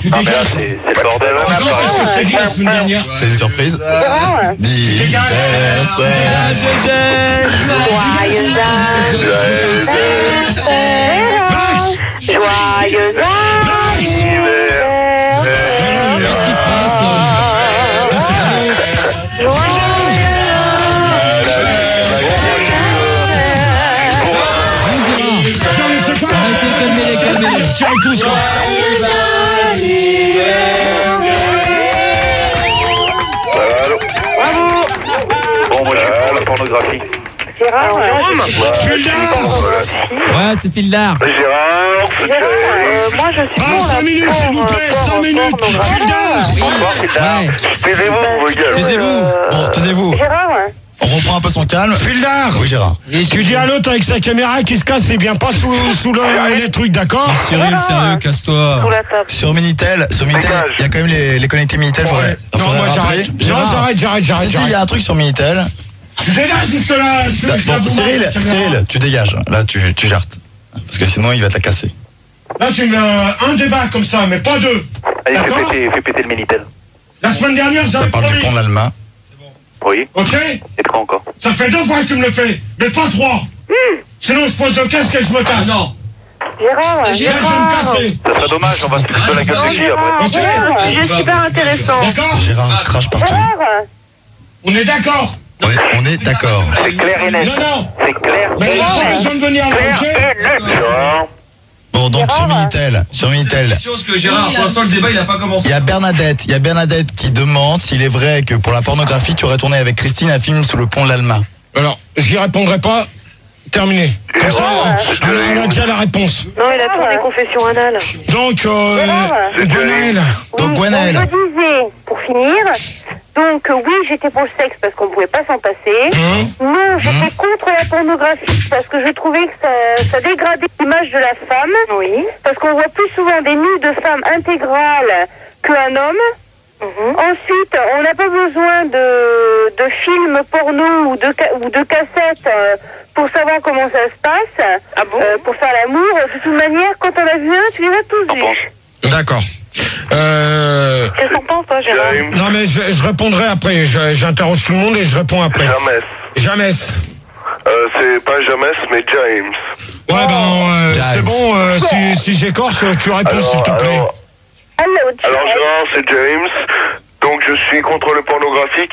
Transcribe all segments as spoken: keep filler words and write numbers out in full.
Tu dégages. C'est le bordel. Encore qu'est-ce que je t'ai dit la semaine dernière? C'est une surprise. D'hiver. Joyeux Max! Joyeux Qu'est-ce qui se passe? Arrêtez, calmez-les, calmez-les. Tiens, tout ça. Bon, moi je suis pour la pornographie. Gérard, Ouais, c'est fil d'art. Gérard, euh, moi je suis Ah, pour cinq la minutes, s'il vous plaît, porno- cinq minutes. pornographie. Fildar. Ouais. taisez-vous, vos gars. Taisez-vous. Bon, taisez-vous. Gérard, On reprend un peu son calme. Fildar. Oui, Gérard. Tu dis à l'autre avec sa caméra qui se casse, c'est bien pas sous, sous le, les trucs, d'accord? Cyril, sérieux, casse-toi. sous la table. Sur Minitel, sur Minitel, il y a quand même les, les connectés Minitel. Faudrait, Non, faudrait moi rappeler. j'arrête. Non, Gérard. j'arrête, j'arrête, j'arrête. Si, si, il y a un truc sur Minitel. Tu dégages juste là. je- je- je- Bon, je- Cyril, la caméra. Cyril, tu dégages. Là, tu, tu jartes. Parce que sinon, il va te la casser. Là, tu mets un débat comme ça, mais pas deux. Allez, fais D'accord? péter, fais péter le Minitel. La semaine dernière, Ça j'avais parle du promis. pont de l'Allemagne. Oui. Ok? Et de quoi encore? Ça fait deux fois que tu me le fais, mais pas trois. Sinon, je pose le casque et je me casse. non. Gérard, Là, je vais me casser. Ça serait dommage, on va se foutre de la gueule de qui après. Ok? c'est super intéressant. D'accord? Gérard crache partout. Gérard, On est d'accord? On est, on est d'accord. C'est clair et net. Non, non. C'est clair Mais il n'y a pas besoin de venir là, Clair ok? et net. Gérard. Bon, donc sur Minitel, sur Minitel, Parce que Gérard, pour l'instant, le débat, il a pas commencé. il y a Bernadette, il y a Bernadette qui demande s'il est vrai que pour la pornographie, tu aurais tourné avec Christine un film sous le pont de l'Allemagne. Alors, j'y répondrai pas. Terminé. Comme ça, elle, elle a déjà la réponse. non, il a tourné confession anale. Donc, euh, Gwenaël. Donc, Oui, Gwenaël. donc je disais, pour finir, donc euh, oui, j'étais pour le sexe parce qu'on ne pouvait pas s'en passer. Hein? Non, j'étais contre la pornographie parce que je trouvais que ça, ça dégradait l'image de la femme. Oui. Parce qu'on voit plus souvent des nus de femmes intégrales qu'un homme. Ensuite, on n'a pas besoin de, de films porno ou de, ca- ou de cassettes euh, pour savoir comment ça se passe, euh, pour faire l'amour. De toute manière, quand on a vu un, tu les as tous vus. D'accord. Euh, Qu'est-ce que t'en penses, toi, Gérard? James. non, mais je, je répondrai après. Je- J'interroge tout le monde et je réponds après. Jamais. Jamais. Euh, c'est pas Jamais, mais James. Ouais, ben, euh, James. c'est bon. euh, si si j'écorche, tu réponds, s'il te plaît. alors, Allô, alors Gérard, c'est James. Donc je suis contre le pornographique.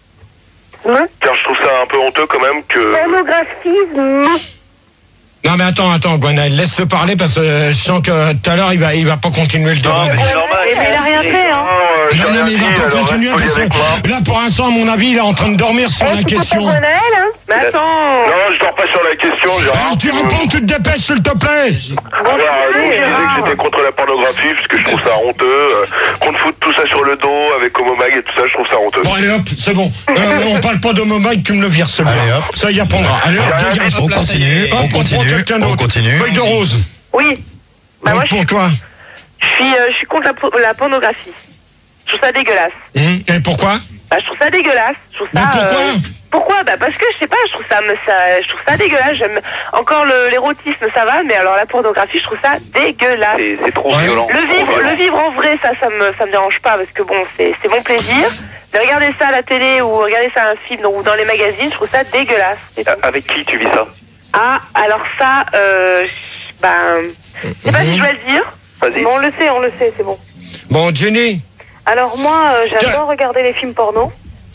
Hein? Car je trouve ça un peu honteux quand même que... Pornographisme. Non, mais attends, attends, Gwenaël, laisse-le parler parce que euh, je sens que tout à l'heure, il va, il va pas continuer le débat. Non, mais c'est normal. Mais il a rien fait, hein. euh, j'ai Non, non, rien mais il va dit, pas alors continuer reste parce poli avec moi. que là, pour l'instant, à mon avis, il est en train de dormir sur Eh, la tu peux question. pas Gwenaël, hein? Mais attends. Non, je dors pas sur la question, Gérard. Alors, tu réponds, tu te dépêches, s'il te plaît. Voilà, donc je disais que j'étais contre la pornographie parce que je trouve ça honteux. euh, qu'on te foute tout ça sur le dos avec Homomag et tout ça, je trouve ça honteux. Bon, allez hop, c'est bon. Euh, on parle pas de Momag, tu me le vires, c'est bon. Allez, hop. Ça y apprendra. Allez hop, dégage. On continue, Hop, on prend continue, quelqu'un on d'autre. continue. Feuille de rose. Oui. Bah, Donc, moi, je pour toi. je suis, euh, je suis contre la, po- la pornographie. Je trouve ça dégueulasse. Hum, Et pourquoi? Bah, je trouve ça dégueulasse. Je trouve ça. Mais pourquoi euh, pourquoi? Bah, parce que je sais pas, je trouve ça, me- ça, je trouve ça dégueulasse. J'aime encore le- l'érotisme, ça va, mais alors la pornographie, je trouve ça dégueulasse. C'est c'est trop Ouais. violent. Le trop vivre, violent. le vivre en vrai, ça, ça me, ça me dérange pas parce que bon, c'est, c'est mon plaisir. Mais regarder ça à la télé ou regarder ça à un film ou dans les magazines, je trouve ça dégueulasse. C'est tout. Euh, Avec qui tu vis ça? Ah, alors ça, euh, je- ben, je sais pas si je dois le dire. Vas-y. Mais on le sait, on le sait, c'est bon. Bon, Jenny. Alors moi, euh, j'adore regarder les films porno.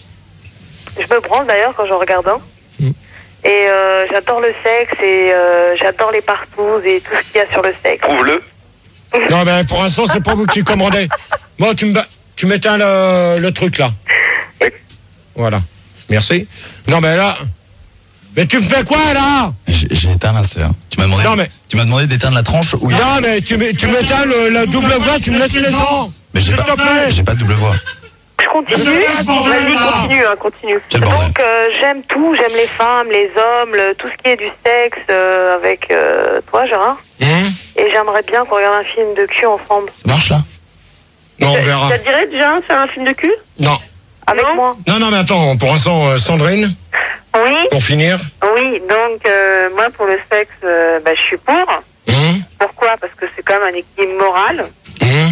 Je me branle d'ailleurs quand j'en regarde un. Mm. Et euh, j'adore le sexe et euh, j'adore les partouzes et tout ce qu'il y a sur le sexe. Prouve-le. Non, mais pour l'instant, c'est pas vous qui commandez. Bon, tu me, ba- tu m'éteins le, le truc là. Voilà. Merci. Non, mais là. Mais tu me fais quoi là? J'ai j'ai éteint la serre. Tu m'as demandé, Non, mais- tu m'as demandé d'éteindre la tranche où il y a... Non, mais tu, m'é- tu m'éteins le, la double voix, tu me laisses les sons. Mais j'ai S'il pas, te plaît. j'ai pas de double voix. Je continue. C'est quoi ce bordel, Vas-y, là continue, hein, continue. Quel bordel. Donc euh, j'aime tout, j'aime les femmes, les hommes, le- tout ce qui est du sexe euh, avec euh, toi, Gérard. Hum Et j'aimerais bien qu'on regarde un film de cul ensemble. Ça marche là? Non, on Ça- verra. Ça te dirait déjà de faire un film de cul Non. avec moi? Non, non, mais attends, pour l'instant, euh, Sandrine, Oui. pour finir. Oui, donc euh, moi pour le sexe, euh, bah, je suis pour. Hum Pourquoi? Parce que c'est quand même un équilibre moral. Hum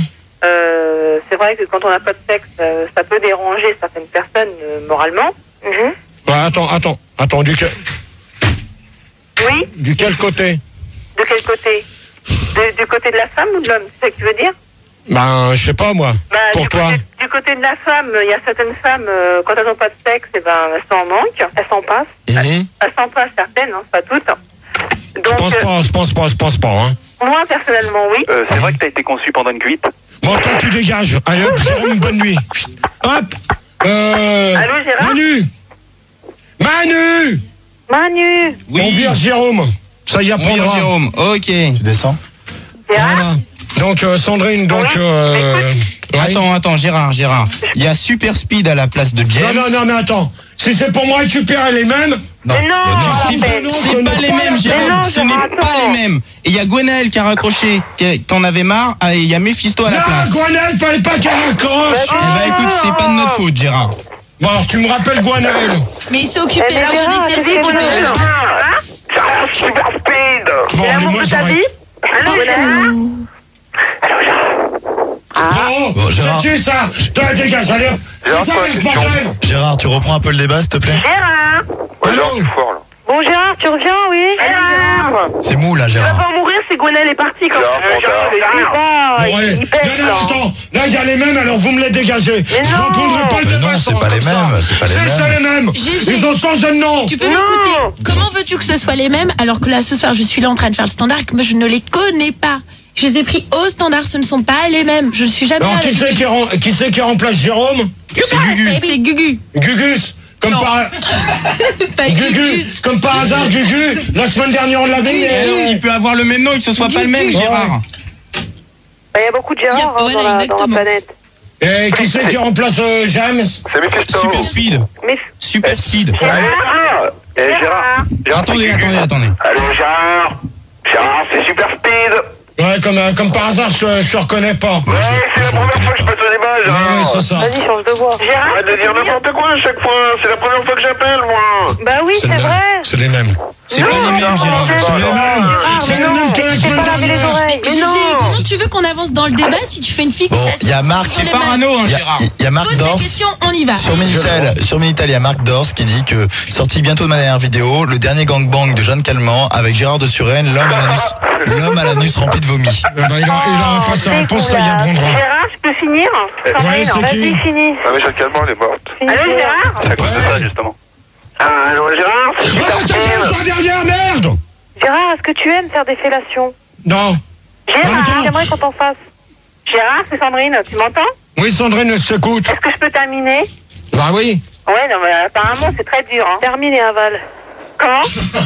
euh, c'est vrai que quand on n'a pas de sexe, euh, ça peut déranger certaines personnes euh, moralement. Mm-hmm. Ouais, attends, attends, attends, du, que... Oui. du quel côté? De quel côté? de, Du côté de la femme ou de l'homme, c'est ça que tu veux dire? Ben, je sais pas, moi. Bah, Pour du toi. Côté, du côté de la femme, il y a certaines femmes, euh, quand elles n'ont pas de sexe, eh ben, elles s'en manquent, elles s'en passent. Mm-hmm. Elles, elles s'en passent certaines, hein, pas toutes. Donc, je pense pas, je pense pas, je pense pas, hein. Moi, personnellement, oui. Euh, c'est vrai que t'as été conçu pendant une cuite. Bon, toi, tu dégages. Allez, hop, Jérôme, bonne nuit. Hop. Euh... Allô, Gérard? Manu. Manu. Manu. Oui. On vire Jérôme. Ça y a Oui, prendra. Jérôme, ok. Tu descends. Gérard? Voilà. Donc, euh, Sandrine, donc... Oui. Euh... ouais. Attends, attends, Gérard, Gérard. Il y a Super Speed à la place de James. Non, non, non, mais attends. Si c'est pour me récupérer les mêmes... Non. Mais non, C'est pas, Raphaël. c'est pas les mêmes, Mais Jérôme. non, Ce Gérard, n'est pas attends. les mêmes. Et il y a Gwenaël qui a raccroché, qui t'en avait marre. Ah, et il y a Mephisto à la Non, place. Gwenaël, fallait pas qu'elle raccroche. Eh ben écoute, c'est pas de notre faute, Gérard. Bon, alors, tu me rappelles Gwenaël. Mais il s'est occupé, Eh ben, alors Gérard, je dis, c'est c'est occupé. Gwenaël. Gérard, super speed. Bon, C'est mais l'amour moi, de ta j'arrête. vie? Allô, Gérard? Bon, Bon, Gérard. c'est qui ça? Toi, dégage, allez. Gérard, C'est quoi, toi, ce question. bordel? Gérard, tu reprends un peu le débat, s'il te plaît. Gérard? Ouais, Gérard, Allô. tu es fort, là. Bon, Gérard, tu reviens, oui? Gérard? C'est mou, là, Tu vas Gérard. pas mourir si Gwenaël est parti quand Gérard, même. Gérard, il est pas, Bon, il- allez. il pèse, Non, non, là. attends. Là, il y a les mêmes, alors vous me les dégagez. Mais Je non. reprendrai pas le Mais débat non, c'est sans pas les comme ça. mêmes, c'est pas les C'est ça, mêmes. les mêmes. Gégé. Ils ont changé de nom. Tu peux Non. m'écouter? Comment veux-tu que ce soit les mêmes alors que là ce soir je suis là en train de faire le standard et que moi je ne les connais pas? Je les ai pris au standard, ce ne sont pas les mêmes. Je ne suis jamais Alors, à qui c'est l'habitude. qui, rem- qui c'est qui remplace Jérôme? C'est Gugu. C'est Gugu. Gugus. Comme Non. par... Pas Gugu. Gugus. Comme par hasard, Gugu. La semaine dernière, on l'avait mis. Eh, il peut avoir le même nom et que ce soit pas le même, Gugu. Gérard. Bah, il y a beaucoup de Gérard Il y a- hein, voilà, dans, la, dans la exactement. planète. Et qui c'est qui remplace euh, James? C'est Mephisto. Super Speed. Mais Super Speed. Allez, Gérard. Eh, Gérard. Gérard, Attendez, c'est attendez, Gugu. attendez. Allô, Gérard. Gérard, c'est super speed. Ouais, comme, euh, comme par hasard, je, je te reconnais pas. Ouais, c'est la première fois que je passe au débat, Ouais, Gérard. ouais, c'est ça. vas-y, change de voix. Gérard? Arrête de dire n'importe quoi à chaque fois. C'est la première fois que j'appelle, moi. Bah oui, c'est le- vrai. C'est les mêmes. C'est pas les mêmes, Gérard. C'est les mêmes. C'est les mêmes que la J'ai semaine pas lavé les dernière. oreilles. Mais Gégé, non. comment tu veux qu'on avance dans le débat si tu fais une fixation? Bon, il y a Marc. sur les C'est mêmes? parano, hein, Il y a, Gérard. il y a Marc Pose ta Dors. question, on y va. Sur Minitel, sur Minitel, il y a Marc Dors qui dit que, sorti bientôt de ma dernière vidéo, le dernier gangbang de Jeanne Calment avec Gérard de Suresnes, l'homme à l'anus, l'homme à l'anus rempli de vomi. Eh ben, il, a, il aura pas sa réponse, ça y apprendra. Gérard, je peux finir? Ouais, c'est Vas-y, qui? finis. Ah, mais Jeanne Calment, elle est morte. Allô, Gérard? C'est à cause de ça, justement. Ah, allô, Gérard, c'est Oh, super t'as fait speed. encore derrière, merde! Gérard, est-ce que tu aimes faire des fellations? Non. Gérard, attends. j'aimerais qu'on t'en fasse. Gérard, c'est Sandrine, tu m'entends? Oui, Sandrine, je t'écoute. Est-ce que je peux terminer? Bah oui. Ouais, non, mais apparemment, c'est très dur. Hein. Termine et aval. Comment?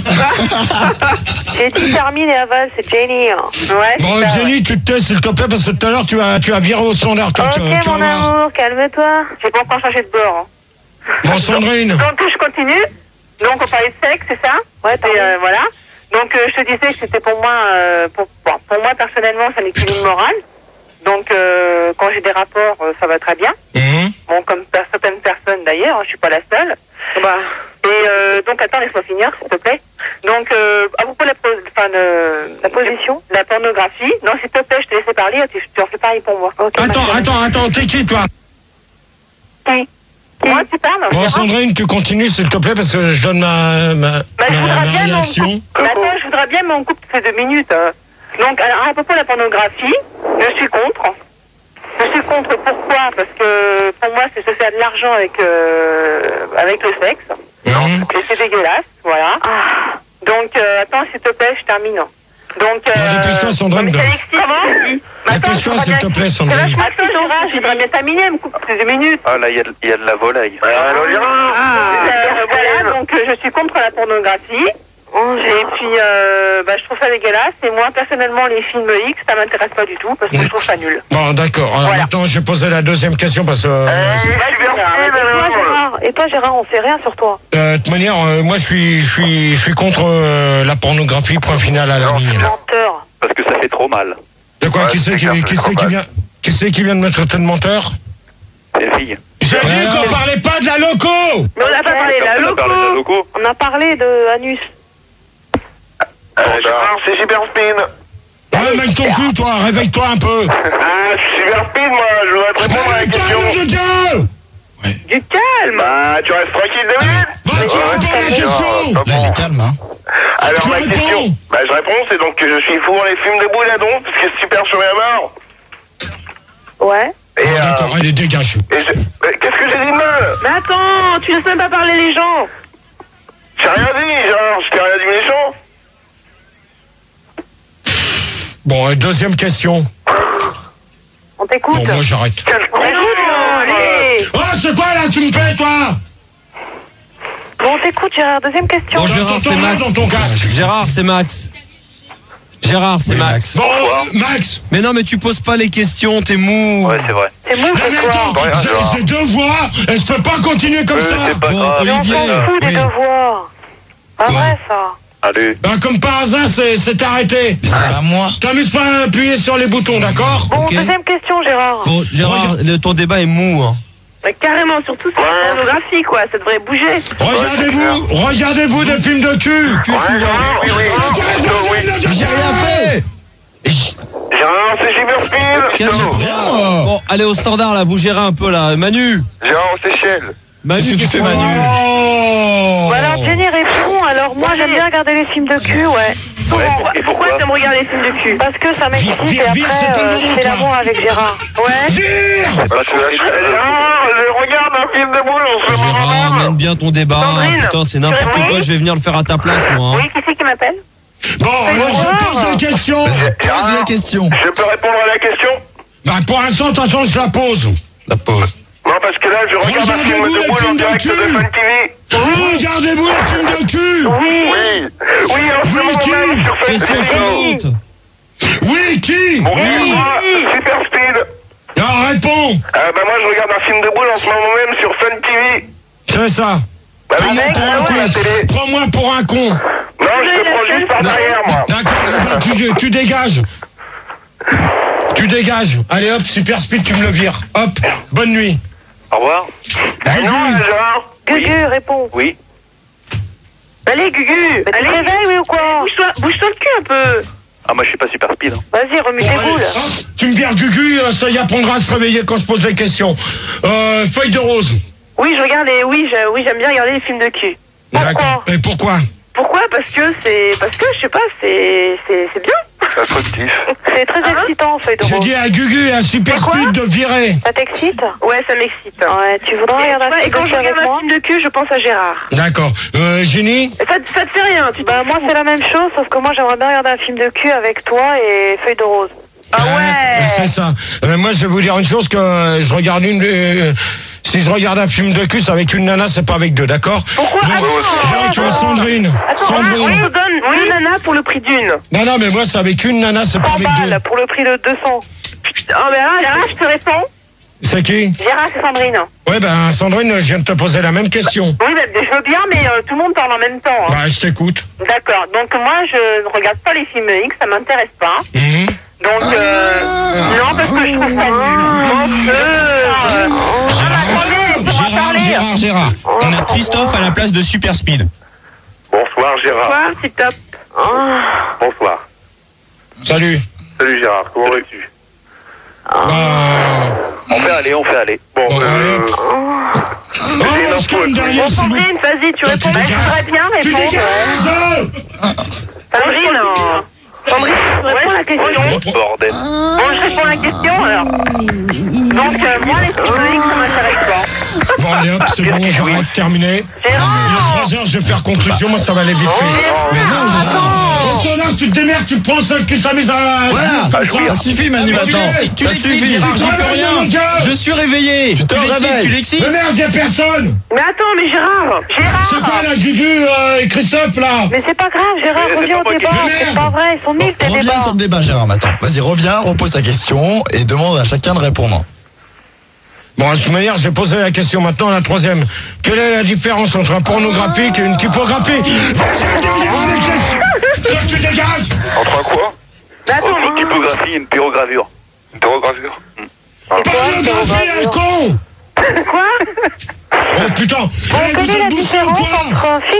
J'ai dit termine et aval, c'est Jenny. Hein. Ouais, Bon, c'est ça, Jenny, tu te tais, s'il te plaît, parce que tout à l'heure, tu as, tu as viré au standard. Tu, ouais. tu, Ok, tu vas mon voir. amour, calme-toi. J'ai pas encore changé de bord. Hein. Bon, Sandrine. Donc, je continue. Donc, on parlait de sexe, c'est ça? Ouais, et, euh, voilà. Donc, euh, je te disais que c'était pour moi, euh, pour, bon, pour moi, personnellement, c'est un équilibre moral. Donc, euh, quand j'ai des rapports, euh, ça va très bien. Mhm. Bon, comme per- certaines personnes d'ailleurs, hein, je suis pas la seule. Bah. Et euh, donc, attends, laisse-moi finir, s'il te plaît. Donc, euh, à propos de la, po- enfin, de, la position, la pornographie. Non, s'il te plaît, je te laisse parler, tu, tu en fais pareil pour moi. Okay, Attends, attends, attends, t'es qui, toi? Qui? Moi, tu parles? Bon, Gérard? Sandrine, tu continues, s'il te plaît, parce que je donne ma, ma, Bah, je ma, voudrais ma bien, mais on réaction. coupe. Mais attends, je voudrais bien, mais on coupe toutes ces deux minutes. hein. Donc, alors, à propos de la pornographie, je suis contre. Je suis contre, pourquoi? Parce que, pour moi, c'est se faire de l'argent avec, euh, avec le sexe. Mhm. Et c'est dégueulasse, voilà. Donc, euh, attends, s'il te plaît, je termine. Donc, euh... Bon, dépêche-toi, Sandrine. donc, Alexis, comment? Dépêche-toi, s'il te plaît, Sandrine. Attends, Gérard, j'aimerais bien terminer, elle me coupe toutes ces deux minutes. Ah, là, il y, a de- il y a de la volaille. Allô, Gérard. Euh, voilà, donc euh, je suis contre la pornographie. Et puis, euh, bah, je trouve ça dégueulasse. Et moi, personnellement, les films X, ça m'intéresse pas du tout parce que je trouve ça nul. Bon, d'accord. Alors Voilà. maintenant, je vais poser la deuxième question parce que... euh, Et toi, Gérard, on sait rien sur toi. Euh, de toute manière, euh, moi, je suis, je suis, je suis contre euh, la pornographie. Point final à la ligne. Menteur. Parce que ça fait trop mal. De quoi? Ouais, Qui c'est c'est qui, clair, qui, c'est c'est qui trop vient, qui c'est qui vient de me traiter de menteur? C'est une fille. J'ai dit Ouais. qu'on parlait pas de la loco. Mais on n'a pas parlé de la Personne n'a parlé de la loco. loco. On a parlé de Anus. Euh, Gérard, c'est super speed. Ouais, mec ton cul, toi, réveille-toi un peu. Ah, je suis super speed, moi, je voudrais te répondre à la question. Réveille-toi, nom de Dieu. Du calme. Bah, tu restes tranquille deux minutes. Bah, tu réponds à la question. Là, il est calme, hein. Alors, Tu ma réponds. question, bah, je réponds, c'est donc que je suis fou dans les films de Bouladon, parce que c'est super sur la mort. Ouais. Et, Ah, euh, d'accord, allez, dégage. et je- euh, qu'est-ce que j'ai dit de mal? Mais attends, tu laisses même pas parler les gens. J'ai rien dit, genre, je t'ai rien dit méchant. Bon, et deuxième question. On t'écoute. Bon, moi, j'arrête. Quel con. Mais non, allez. Oh, c'est quoi, là, tu me paies, toi? Bon, on t'écoute, Gérard. Deuxième question. Bon, Gérard, T'entends c'est rien Max. dans ton casque. Gérard, c'est Max. Gérard, c'est Oui, Max. Bon, Max. Mais non, mais tu poses pas les questions, t'es mou. Ouais, c'est vrai. C'est mou, Mais c'est attends, quoi? Rien, j'ai- Gérard. j'ai deux voix et je peux pas continuer comme Euh, ça. c'est pas Bon, grave. Mais on Olivier. s'en fout des oui. devoirs. Pas Quoi vrai, ça. Allez. Bah, comme par hasard, c'est c'est arrêté. Mais c'est pas moi. T'amuses pas à appuyer sur les boutons, d'accord? Bon, Ok. deuxième question, Gérard. Bon, Gérard, le- ton débat est mou. Hein. Mais carrément, surtout sur la pornographie, quoi. Ça devrait bouger. Regardez-vous, regardez-vous des films de cul. Cul Ouais, souvent. Gérard, oui, oui. oui. J'ai rien fait. Gérard, c'est super speed. Calme-toi. moi. Bon, allez au standard là, vous gérez un peu là. Manu. Gérard, aux Seychelles. Manu, Qu'est-ce que tu qu'est-ce fais, que- Manu? Oh. Voilà, Jenny répond. Alors, moi, j'aime bien regarder les films de cul, ouais. Ouais, et pourquoi t'aimes regarder les films de cul? Parce que ça m'excite Vire, et vire, après, c'est pas le euh, moment, c'est toi. l'amour avec Gérard. Ouais. Vire. Parce que Gérard, je regarde un film de boule, on se Gérard, marre. mène bien ton débat. Sandrine, Putain, c'est n'importe tu réponds quoi, je vais venir le faire à ta place, moi. hein. Oui, qui c'est qui m'appelle? Bon, alors je pose la question. Pose la question. Je peux répondre à la question? Bah, pour l'instant, attention, je la pose. La pause. Non, parce que là, je regarde un film Regardez-vous de les boule en films de direct de cul. Fun T V. Regardez-vous les films de cul. Oui. Oui. Oui, en ce Oui, moment qui même sur Fun Question T V. suivante. Oui, qui? Bon, moi, super speed. Alors, réponds. Euh, bah, moi, je regarde un film de boule en ce moment même sur Fun T V. C'est ça. Bah, oui, Prends-moi mec, pour un ah ouais, la con. télé. Prends-moi pour un con. Non, je te prends juste par derrière, moi. D'accord, eh ben, tu, tu dégages. Tu dégages. Allez hop, super speed, tu me le vires. Hop, bonne nuit. Au revoir. Ah non, Gérard. Gugu, réponds. Oui. Allez, Gugu. Allez, tu te réveilles, oui, ou quoi? Bouge-toi, bouge-toi le cul un peu. Ah, moi, je suis pas super speed. Hein. Vas-y, remue Bon, tes allez, boules. hop, tu me vires Gugu, euh, ça y apprendra à se réveiller quand je pose des questions. Euh, feuille de rose. Oui, je regarde les... Oui, je- oui, j'aime bien regarder les films de cul. D'accord. Pourquoi? Et pourquoi? Pourquoi? Parce que c'est... Parce que, je sais pas, c'est... C'est c'est bien. C'est instructif. C'est très excitant, feuille de J'ai rose. dit à Gugu et à Super Quoi? Speed de virer. Ça t'excite? Ouais, ça m'excite. Ouais, tu voudrais regarder un film de cul avec moi? film de cul, je pense à Gérard. D'accord. Euh, Génie? Ça, ça te fait rien, tu Bah, moi, c'est la même chose, sauf que moi, j'aimerais bien regarder un film de cul avec toi et feuille de rose. Ah Euh, C'est ça. Euh, moi, je vais vous dire une chose que euh, je regarde une. euh, si je regarde un film de cul, c'est avec une nana, c'est pas avec deux, d'accord? Pourquoi? Donc, Attends, donc, euh, Sandrine. Attends, Sandrine. on te donne deux nanas pour le prix d'une. Non, non, mais moi, c'est avec une nana, c'est pas cent avec deux. balles pour le prix de deux cents. Putain, oh, mais là, Gérard, je te réponds. C'est qui? Gérard, c'est Sandrine. Ouais, ben, Sandrine, je viens de te poser la même question. Oui, bah, je veux bien, mais euh, tout le monde parle en même temps. hein. Bah, je t'écoute. D'accord, donc moi, je ne regarde pas les films X, ça m'intéresse pas. Mhm. Donc, euh, non, parce que je trouve ça nul. Euh, attendez, laissez-moi Gérard, parler. Gérard, Gérard. On a Christophe à la place de Super Speed. Bonsoir, Gérard. Bonsoir, c'est top. Bonsoir. Salut. Salut, Gérard. Comment vas-tu? Bah. On fait aller, on fait aller. Bon, Bon, euh... allez. j'ai une Oh, on se info calme à derrière, Bon, s'il vous plaît. Sandrine, vas-y, tu Toi, réponds. tu Bah, je dégages. voudrais bien Tu répondre. dégages. Sandrine, non. Sandrine, tu réponds à la question. Bordel. Bon, je réponds à la question, alors. Donc, euh, moi, les films X, ça m'intéresse pas. Bon, allez hop, c'est bon, j'arrête, terminé. Il y a Gérard! trois heures, je vais faire conclusion, moi, ça va aller vite fait. Mais non, Gérard. Au standard, tu te démerdes, tu te prends celle qui s'amuse à. Voilà. comme Ça ça. suffit, Manu, Ah, mais tu maintenant. l'excites, Tu Ça l'excites, suffit. Gérard, j'y peux Voilà, rien. mon gars. Je suis réveillé. te Tu l'excites, réveilles. tu l'excites. Mais merde, y'a personne. Mais attends, mais Gérard! C'est quoi, Gérard! là, Gugu euh, et Christophe, là? Mais c'est pas grave, Gérard, Mais c'est reviens pas au moi qui débat. dis. C'est pas vrai, ils sont nuls tes Reviens débats. sur le débat, Gérard, maintenant. Vas-y, reviens, repose ta question et demande à chacun de répondre. Bon, de toute manière, j'ai posé la question maintenant, la troisième. Quelle est la différence entre un pornographique et une typographie? Vas-y, derrière avec les... Toi, tu dégages. Entre un quoi? Mais attends, Entre une mais... typographie et une pyrogravure. Une pyrogravure? Pornographie, un con. Quoi? Oh, putain. Bon, Eh, quelle vous est la êtes bouffés ou différence quoi? entre un film pornographique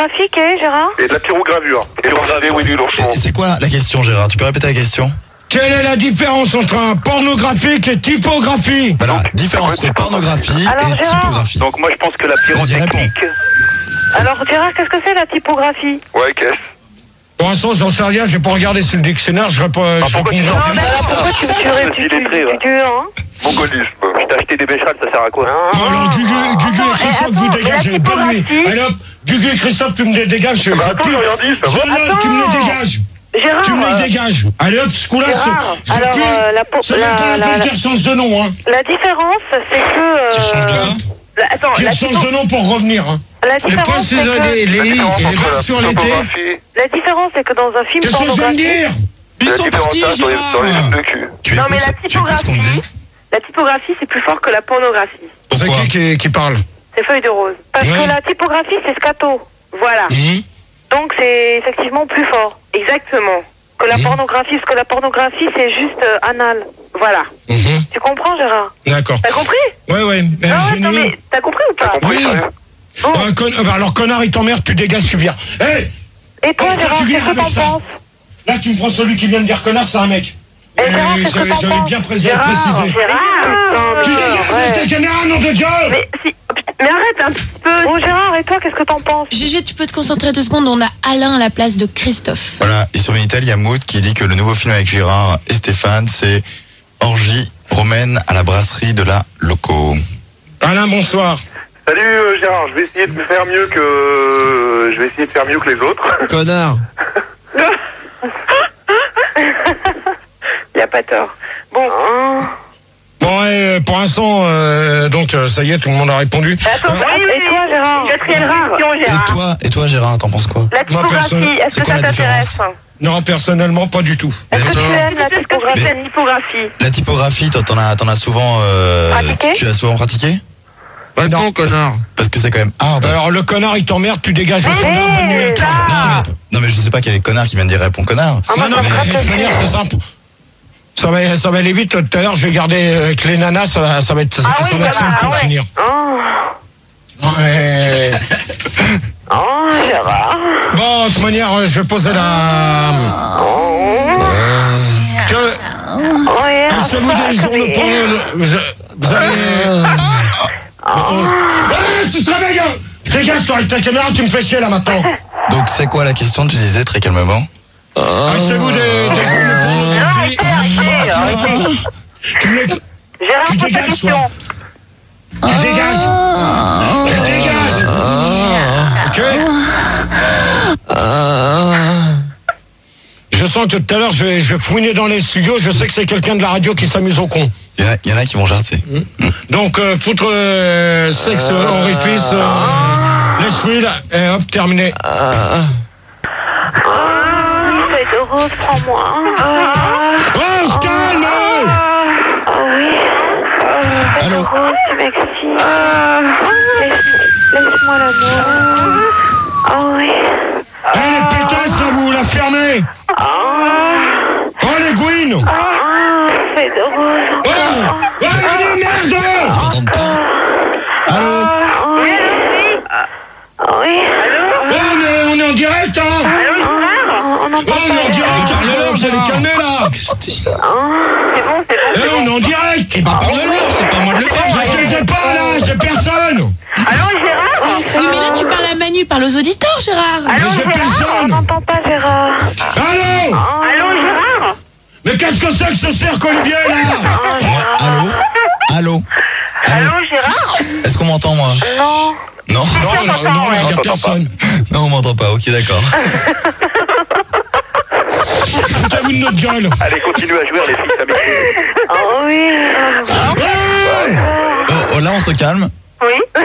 typographique, eh, Gérard? Et de la pyrogravure. Et le gravé, oui, du lourd. C'est quoi la question, Gérard? Tu peux répéter la question? Quelle est la différence entre un pornographique et typographie? Voilà, différence entre pornographie Alors, et Gérard. typographie. Donc moi je pense que la pyrotechnique... Alors, Gérard, qu'est-ce que c'est la typographie? Ouais, qu'est-ce? Pour l'instant, j'en sais rien, j'ai pas regardé sur le dictionnaire, je réponds. Ah, je pourquoi réponds tu- non. Non, mais alors, pourquoi tu, tu, tu, tu, tu, tu, tu, hein? Mongolisme. Je t'ai acheté des béchades, ça sert à quoi? Non, alors, Gugu, Gugu et Christophe, vous attends, dégagez. la Bonne nuit. typographie. Allez hop, Gugu et Christophe, tu me les dégages. Je, Bah je attends, pue. j'ai rien dit, ça va. Voilà, tu me les dégages. Gérard, Tu me euh, les dégages. Allez hop, ce coup-là, Gérard, c'est. je alors, pue. euh, la po- C'est la- même pas la la- peine la- qu'il change de nom, hein. la différence, c'est que... Euh, Tu changes de quoi? la- Attends, Qu'il la, change typo- de nom pour revenir, hein. la Les différence, points, c'est c'est que... les, les i et les barres sur les t. La différence, c'est que dans un film Qu'est-ce que je viens de pornographique... dire? Ils La sont différence partis, là, sur les, sur les Gérard. lignes de cul. Tu Non, mais écoutes, la tu écoutes ce qu'on te typographie, dit? la typographie, c'est plus fort que la pornographie. C'est Pourquoi? qui, qui qui parle? C'est feuille de rose. Parce Ouais. que la typographie, c'est scato. Voilà. Hum. Donc, c'est effectivement plus fort. Exactement. Que la Mhm. pornographie, parce que la pornographie, c'est juste euh, anal. Voilà. Mhm. Tu comprends, Gérard? D'accord. T'as compris? Ouais, ouais. Mais Non, j'ai non, nul. mais t'as compris ou pas? Oui. Bon. Euh, con- euh, bah, alors, connard, il t'emmerde, tu dégages, tu viens. Hé! Et toi, Pourquoi Gérard, tu viens qu'est-ce que avec t'en ça? penses? Là, tu me prends celui qui vient de dire connard, c'est un mec. Eh, Euh, Gérard, qu'est-ce que J'avais t'en j'avais penses? bien précisé. Gérard, précisé. Gérard, Tu euh, dégages, ouais. t'es connard, nom de Dieu! Mais, si... mais arrête un petit peu. Bon, Gérard, et toi, qu'est-ce que t'en penses? Gégé, tu peux te concentrer deux secondes, on a Alain à la place de Christophe. Voilà, et sur Minitel, il y a Maud qui dit que le nouveau film avec Gérard et Stéphane, c'est Orgie promène à la brasserie de la Loco. Alain, bonsoir. Salut euh, Gérard, je vais essayer de me faire mieux que... euh, Je vais essayer de faire mieux que les autres. Connard. Il a pas tort. Bon. Bon, et, euh, pour l'instant, euh, donc, euh, ça y est, tout le monde a répondu. Attends, Euh, et toi, Gérard? Quatrième question, Et Gérard. toi, et toi Gérard, t'en penses quoi? La Moi, personne- typographie, est-ce c'est que quoi ça la t'intéresse? différence? non, personnellement, pas du tout. Est-ce que tu D'accord. aimes la typographie? Mais- La typographie. La typographie, toi, t'en as, t'en as souvent, euh, Pratiqué? tu as souvent pratiqué? Bah non, connard. Parce que c'est quand même hard. Alors, le connard, il t'emmerde, tu dégages au Hey, standard. bonne nuit à toi. là. Non, mais, non, mais je sais pas quel est le connard qui vient de dire répond connard. Ah, moi, Non, non, ça me mais frappe de toute aussi. manière, c'est simple. Ça va, ça va aller vite. Tout à l'heure, je vais garder euh, avec les nanas, ça, va- ça va être, Ah ça oui, va être voilà, simple ah pour ouais. finir. Oh, Ouais. oh, Gérard. Bon, de toute manière, euh, je vais poser la. Que, Oh, yeah. que ce vous des jours le porno, vous, vous allez. Ouais, tu te réveilles, hein. Dégage, toi, avec ta caméra, tu me fais chier là maintenant. Donc c'est quoi la question? Tu disais très calmement. Achetez-vous des, des jours de pornographie. Arrêtez, arrêtez. Tu me les. Gérard, Tu pose ta dégages, question. toi. Tu dégages. Tu dégages. Ok. Je sens que tout à l'heure, je vais, je vais fouiner dans les studios. Je sais que c'est quelqu'un de la radio qui s'amuse au con. Il y, en a- il y en a qui vont jarter. Donc, euh, foutre euh, sexe, orifice, euh, les chouilles, et hop, terminé. Feuille de rose, prends-moi. Oh, on se calme! Oh oui. Allô? Rose, tu m'excites. Laisse- Laisse-moi l'amour. Oh oui. Eh, les pétasses, là, vous la fermez! Oh, les gouines! Oh, feuille de rose. Oh! Oh, Manu, merde! Je t'entends pas. Allô? Oh oui. Oh oui. Oh, on est, on est en direct, hein! Oh, on Oh, entend on est en pas. direct, parlez-leur, vous allez calmer, là! Christine. C'est bon, c'est bon. Eh, on est en direct! Eh ben parle-leur, c'est pas moi de le faire. Je les ai pas, là, j'ai personne! Allô, Gérard? Oui, mais là, tu parles à Manu, parle aux auditeurs, Gérard. Allô, Mais j'ai Gérard? personne. On n'entend pas, Gérard. Allô! Allô, Gérard? Mais qu'est-ce que c'est que ce cirque, Olivier, là? Allô? Allô? Allô, Gérard? Est-ce qu'on m'entend moi? Non. Non? Non, non, non, il n'y a personne. Non, on m'entend pas, ok d'accord. Foutez-vous de notre gueule. Allez, continue à jouer, les filles, ça m'écrit. Oh oui. Ouais. Oh, oh, là on se calme. Oui.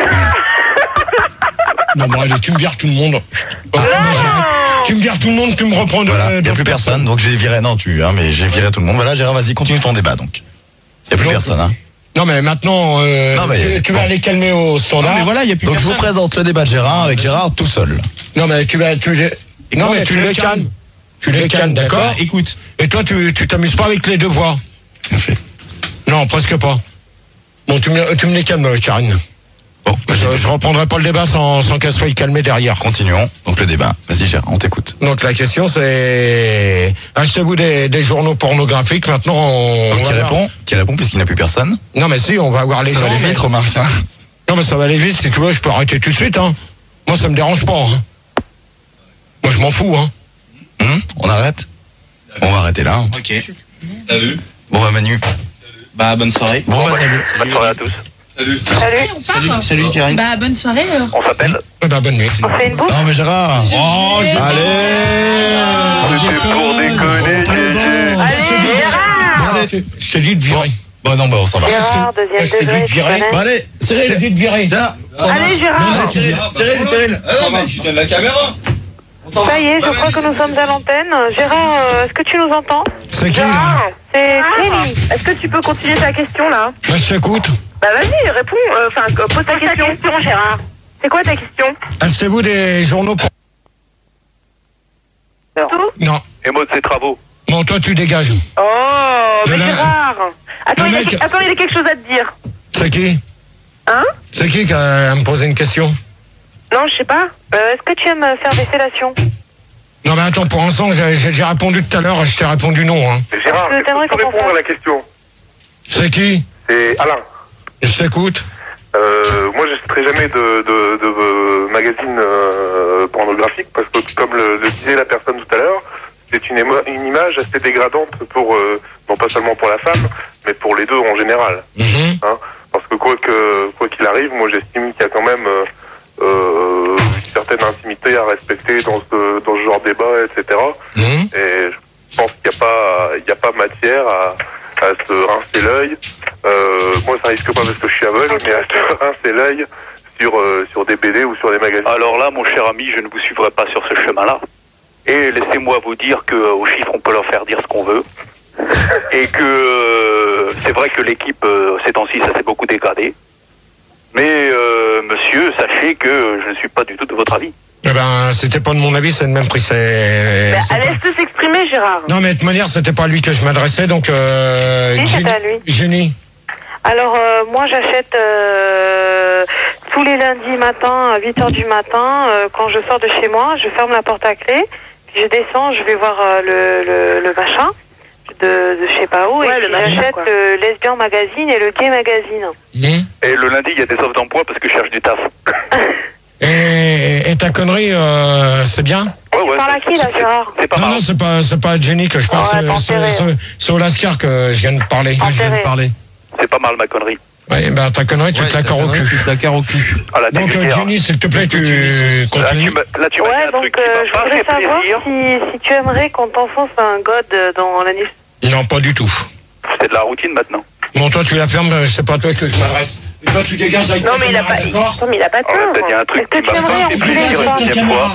Non, bon, allez, tu me vires tout le monde. Oh, moi, j'ai- tu me vires tout le monde, tu me reprends de. Voilà, il n'y a de plus personne, donc j'ai viré, non tu, hein, mais j'ai viré tout le monde. Voilà Gérard, vas-y, continue ton débat donc. Il n'y a plus Non. personne, hein. Non, mais maintenant, euh, Non, mais- tu, tu vas bon. aller calmer au standard. Non, mais voilà, il y a plus Donc je vous personne. présente le débat de Gérard avec Gérard tout seul. Non, mais tu vas. Tu, les- non, mais tu les calmes. Tu les calmes, d'accord? Ouais, écoute. Et toi, tu tu t'amuses pas avec les devoirs? Bien fait. Non, presque pas. Bon, tu me, tu me les calmes, Karine. Bon, Je, je reprendrai pas le débat sans, sans qu'elle soit calmée derrière. continuons. Donc le débat. Vas-y, Gérard, on t'écoute. Donc la question c'est achetez-vous des, des journaux pornographiques maintenant. On, Donc on qui va voir. répond Qui répond puisqu'il n'y a plus personne. Non mais si, on va voir les Ça gens. va aller mais- vite, remarque. Hein. Non mais ça va aller vite. Si tu veux, je peux arrêter tout de suite. Hein. Moi ça me dérange pas. Hein. Moi je m'en fous. Hein. Hum, on arrête. On va arrêter là. Ok. Salut. Bon bah Manu. Bah, bonne soirée. Bon bah salut. Bonne soirée à tous. Salut. Salut. On part. Salut, Karine. Bah, bonne soirée. alors. On s'appelle Eh ben, bonne nuit. On fait une bouffe. Non mais Gérard. Oh, je- Allez. C'était pour déconner, Gégé. Allez, Gérard. Allez. Je t'ai dit de virer. Bon non bah on s'en va. Gérard, deuxième Je t'ai dit degré. de tu virer. connais. Bon allez, Je t'ai Cyril. dit de virer. Viens. on s'en va. Allez, Gérard. Non, allez, Cyril, Cyril, Cyril. Ah non, mais je tiens de la caméra. On s'en va. Ça y est, je crois que nous sommes à l'antenne. Gérard, euh, est-ce que tu nous entends? C'est qui là? C'est Clélie. Est-ce que tu peux continuer ta question là? Moi je t'écoute. Bah vas-y, réponds. Enfin, pose ta question. Gérard. C'est quoi ta question? Achetez-vous des journaux pour... Tout? Non. Et moi de ses travaux. Bon toi tu dégages. Oh, mais Le la- Gérard. Attends, Le il a, mec- attends, il a quelque chose à te dire. C'est qui? Hein? C'est qui qui a me posé une question? Non, je sais pas. Euh, est-ce que tu aimes faire des fellations? Non mais attends, pour l'instant j'ai j'ai déjà répondu tout à l'heure, je t'ai répondu non. Hein. Gérard, Est-ce que est-ce que t'aimerais tu peux qu'on répondre fasse à la question? C'est qui? C'est Alain. Je t'écoute. Euh, moi, je n'achèterai jamais de, de, de, de magazine euh, pornographique parce que, comme le, le disait la personne tout à l'heure, c'est une, émo- une image assez dégradante pour, euh, non pas seulement pour la femme, mais pour les deux en général. Mhm. Hein, parce que quoi que quoi qu'il arrive, moi, j'estime qu'il y a quand même euh, euh, une certaine intimité à respecter dans ce, dans ce genre de débat, et cetera. Mhm. Et je pense qu'il n'y a pas, il y a pas matière à, à se rincer l'œil. Euh, moi, ça risque pas parce que je suis aveugle, mais à se rincer l'œil sur, euh, sur des B D ou sur des magazines. Alors là, mon cher ami, je ne vous suivrai pas sur ce chemin-là. Et laissez-moi vous dire qu'aux chiffres, on peut leur faire dire ce qu'on veut. Et que euh, c'est vrai que l'équipe, euh, ces temps-ci, ça s'est beaucoup dégradé. Mais, euh, monsieur, sachez que je ne suis pas du tout de votre avis. Eh ben, c'était pas de mon avis, c'est le même prix. C'est. Bah, c'est pas- laisse-le s'exprimer, Gérard. Non, mais de toute manière, c'était pas à lui que je m'adressais, donc. Euh, Si, c'était Jenny- à lui. Jenny. Alors, euh, moi, j'achète euh, tous les lundis matin, à huit heures du matin, euh, quand je sors de chez moi, je ferme la porte à clé, puis je descends, je vais voir euh, le, le, le machin de, de je sais pas où, Ouais, et le puis machin, j'achète quoi. le Lesbian Magazine et le Gay Magazine. Mhm. Et le lundi, il y a des offres d'emploi parce que je cherche du taf. Et, et ta connerie, euh, c'est bien? Ouais, ouais, parles à qui, là, c'est- Gérard C'est pas Non, mal. non, c'est pas, c'est pas à Jenny que je parle, Ouais, c'est- t'es c'est- enterré. c'est c'est au Lascar que je viens de parler. Que je viens de Enterré. parler. C'est pas mal, ma connerie. Ouais, ben ta connerie, tu te la carres au cul. Tu te la carres au cul. Ah, là, t'es Donc, euh, vulgaire. Jenny, s'il te plaît, tu Là, continues. tu m'as là, tu m'as dit Ouais, un donc truc qui euh, m'a je pas voudrais fait savoir plaisir. si, si tu aimerais qu'on t'enfonce un god dans l'anus. Non, pas du tout. C'est de la routine maintenant. Bon, toi, tu la fermes, euh, c'est pas à toi que je m'adresse. Et toi, tu dégages avec Non, ta mais il a caméra, pas. d'accord? Non, mais il a pas Oh, là, t'as dit tort. un truc Est-ce que qui tu m'a aimerais pas fait enculer plaisir une une femme? deuxième fois.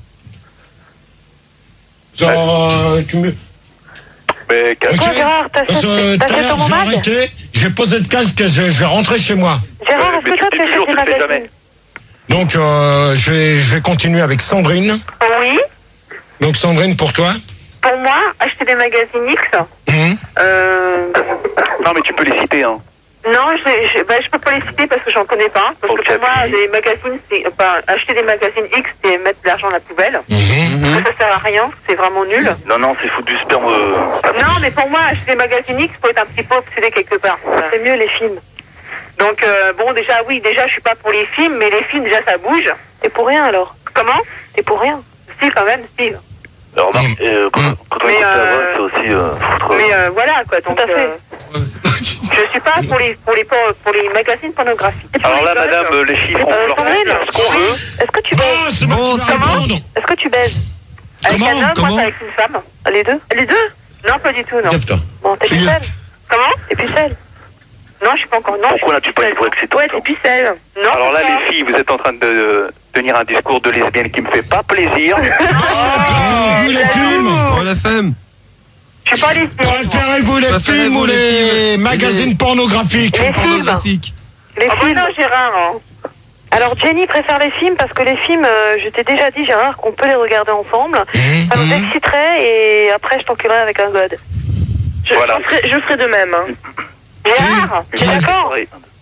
Genre, euh, tu me... Mais Ok. Toi, Gérard, t'achètes Euh, tout à t'achètes l'heure, ton je vais mag? arrêter, je vais poser le casque, je, je vais rentrer chez moi. Gérard, Ouais, est-ce mais que tu toi, dis tu toujours, achètes des tu le fais magazines? Donc, euh, je, vais, je vais continuer avec Sandrine. Oui. Donc, Sandrine, pour toi. Pour moi, acheter des magazines X, Hum. euh, Non, mais tu peux les citer, hein. non, je, je, bah, je peux pas les citer parce que j'en connais pas. Parce Ok. que pour moi, les magazines, c'est, enfin, acheter des magazines X, c'est mettre de l'argent à la poubelle. Mhm. Ça sert à rien, c'est vraiment nul. Non, non, c'est foutre du sperme. euh, Non, mais pour moi, acheter des magazines X, faut être un petit peu obsédé quelque part. C'est mieux les films. Donc, euh, bon, déjà, oui, déjà, je suis pas pour les films, mais les films, déjà, ça bouge. T'es pour rien, alors? Comment? T'es pour rien. Si, quand même, si. Alors, remarque, euh, quand, quand on Mais, écoute la euh, voix, c'est aussi euh, foutre. Mais euh, voilà, quoi. Donc, Tout à fait. euh, je suis pas pour les, pour les, pour, pour les magazines pornographiques. Et pour Alors les là, godes, madame, euh, les chiffres, on Euh, peut leur faire Sandrine, dire ce qu'on veut. est-ce que tu Ah, baises? c'est moi qui vais Comment répondre. Est-ce que tu baises? Avec Comment un homme, Comment moi, c'est avec une femme. Les deux? Les deux? Non, pas du tout, non. Capte-toi. Bon, t'es C'est- pucelle. Comment? T'es pucelle. Non, je suis pas encore. Non, Pourquoi je n'as-tu suis pas pucelle. dit que c'est toi? Ouais, t'es pucelle. Non. Alors là, pourquoi? les filles, vous êtes en train de euh, tenir un discours de lesbienne qui me fait pas plaisir. Préférez-vous les films? Oh la femme. Je suis pas lesbienne. Préférez-vous les Préférez-vous films ou les les films magazines pornographiques? Les films. Pornographique. Les films. non, Gérard. hein. Alors, Jenny préfère les films parce que les films, euh, je t'ai déjà dit, Gérard, qu'on peut les regarder ensemble. Mhm. Ça nous exciterait et après, je t'enculerai avec un god. Je, Voilà. je ferai, je ferai de même. Hein. Gérard, tu es d'accord? Oui.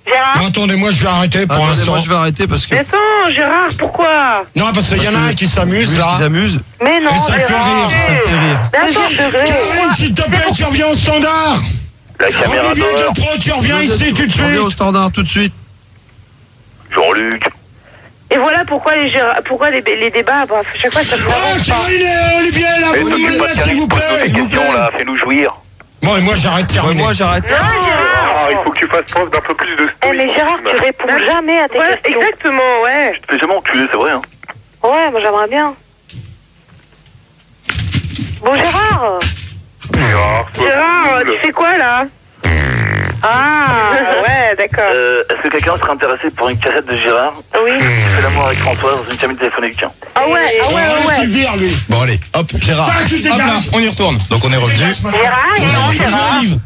Gérard. Non, attendez, moi je vais arrêter pour Attendez, l'instant. moi je vais arrêter parce que. Mais attends, Gérard, pourquoi? Non, parce qu'il y en a un qui s'amuse Oui, là. Qui s'amuse. Mais non, Et ça me fait Gérard. rire, Ça me fait rire. Deuxième degré. Karine, s'il te plaît, tu reviens au standard. La caméra Olivier d'or. de Pro, tu reviens ici tout de On revient au suite. standard tout de suite. Jean-Luc. Et voilà pourquoi les, Gérard- pourquoi les, les débats, bah, à chaque fois ça me Oh, avance pas. Karine et Olivier, là, Mais vous t'occupe venez pas là, de s'il vous pose plaît. des questions là, fais-nous jouir. Bon, et moi j'arrête Ouais, terminé. moi j'arrête. Non, Gérard. Ah, il faut que tu fasses preuve d'un peu plus de Eh mais Gérard, tu réponds jamais à tes Ouais, questions. exactement, ouais. Tu te fais jamais enculer, c'est vrai, hein. Ouais, moi j'aimerais bien. Bon Gérard. Gérard, sois Gérard, cool. tu fais quoi là? Ah. Ouais, d'accord. Euh, est-ce que quelqu'un serait intéressé pour une cassette de Gérard Oui. qui fait l'amour avec Françoise dans une cabine téléphonique? Ah ouais, ah ouais, Ouais, ah tu ouais. vires, lui. Bon allez, hop, Gérard. Ah, tu Hop là, dégages. on y retourne. Donc on est revenu. Gérard, Non, non, Gérard. Olive.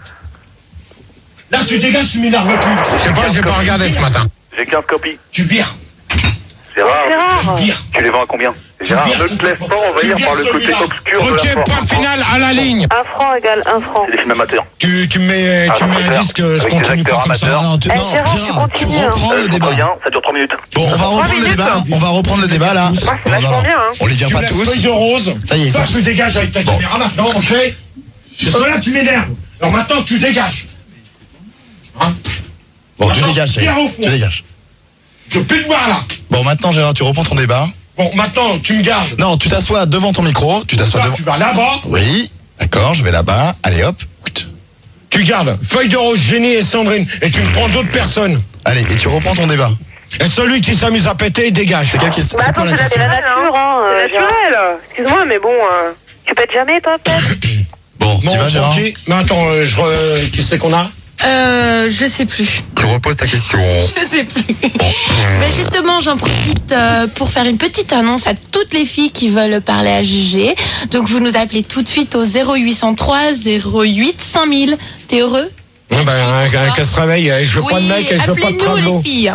Là, tu dégages, tu m'énerves plus. Je sais pas, j'ai pas regardé ce matin. J'ai quinze copies. Tu vires. Gérard, Gérard. Tu vires. tu les vends à combien? Gérard, ne te laisse pas envahir par le côté obscur de Ok, la point force. final à la ligne. Un franc égale un franc. C'est des films amateurs. Tu, tu mets, Ah, tu non, mets c'est un clair. disque, je Avec des continue acteurs pas comme ça. amateurs. Non, tu, Eh, non, Gérard, tu Gérard, tu continues, hein. reprends le Ça débat. revient, ça dure trois minutes. Bon, on va reprendre le minutes. débat. On va reprendre le débat là. c'est Non, non, vachement non. bien, hein. On les vient Tu pas laisses tous. feuille de rose. Ça y est, ils Toi, sont- tu dégages avec ta Bon. caméra maintenant, ok? Et cela, tu m'énerves. Alors maintenant, tu dégages. Hein? Bon, tu Attends, dégages, ça y est. viens au fond. Tu dégages. Je veux plus te voir là. Bon, maintenant Gérard, tu reprends ton débat. Bon, maintenant, tu me gardes. Non, tu t'assois devant ton micro. Tu t'assois Toi, devant. tu vas là-bas. Oui, d'accord, je vais là-bas. Allez hop. Tu gardes feuille de rose, Génie et Sandrine. Et tu me prends d'autres personnes. Allez, et tu reprends ton débat. Et celui qui s'amuse à péter, il dégage. C'est quelle question? Bah C'est attends, quoi la c'est la, c'est question? la nature, hein. euh, C'est Gérard. naturel. Excuse-moi, mais bon. euh, Tu pètes jamais, toi, peut-être? Bon, Bon, tu vas Gérard? ok. Mais attends, euh, je re- qui c'est qu'on a? Euh, je sais plus. Tu reposes ta question. Je sais plus. Mais justement, j'en profite euh, pour faire une petite annonce à toutes les filles qui veulent parler à Gégé. Donc, vous nous appelez tout de suite au zéro huit cent trois zéro huit cinq mille. T'es heureux? Ah ben, un- qu'elle se réveille. Je veux pas de mec et je veux pas de appelez-nous prendre l'eau. les filles. hein.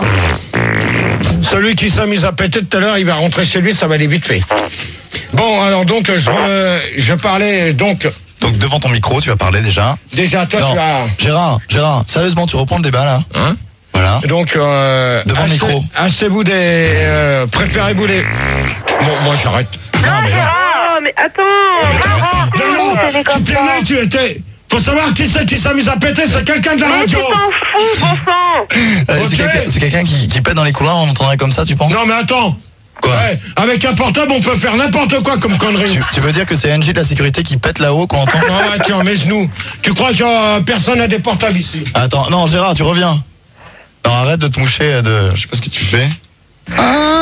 Celui qui s'amuse à péter tout à l'heure, il va rentrer chez lui, ça va aller vite fait. Bon, alors donc, je, re- je parlais donc. Donc devant ton micro, tu vas parler déjà. Déjà, toi, Non, tu as. Gérard, Gérard, sérieusement, tu reprends le débat là. Hein? Voilà. Donc, euh, Devant le achetez- micro. Achetez-vous des. Euh, préférez-vous les. Bon, moi, j'arrête. Non, mais non. Oh, mais attends. Gérard, Non, non, c'est tu comme ça. permets, tu étais. Faut savoir qui c'est qui s'amuse à péter, c'est quelqu'un de la Mais tu radio. t'en fous, bon sang. Euh, Ok. C'est quelqu'un c'est quelqu'un qui, qui pète dans les couloirs, on entendrait comme ça, tu penses? Non, mais attends. Quoi? Ouais, avec un portable, on peut faire n'importe quoi comme connerie. Tu, tu veux dire que c'est N J de la sécurité qui pète là-haut qu'on entend? Non, ouais, tiens, mes genoux. Tu crois que euh, personne n'a des portables ici? Attends, non, Gérard, tu reviens. Non, arrête de te moucher de. Je sais pas ce que tu fais. Bon,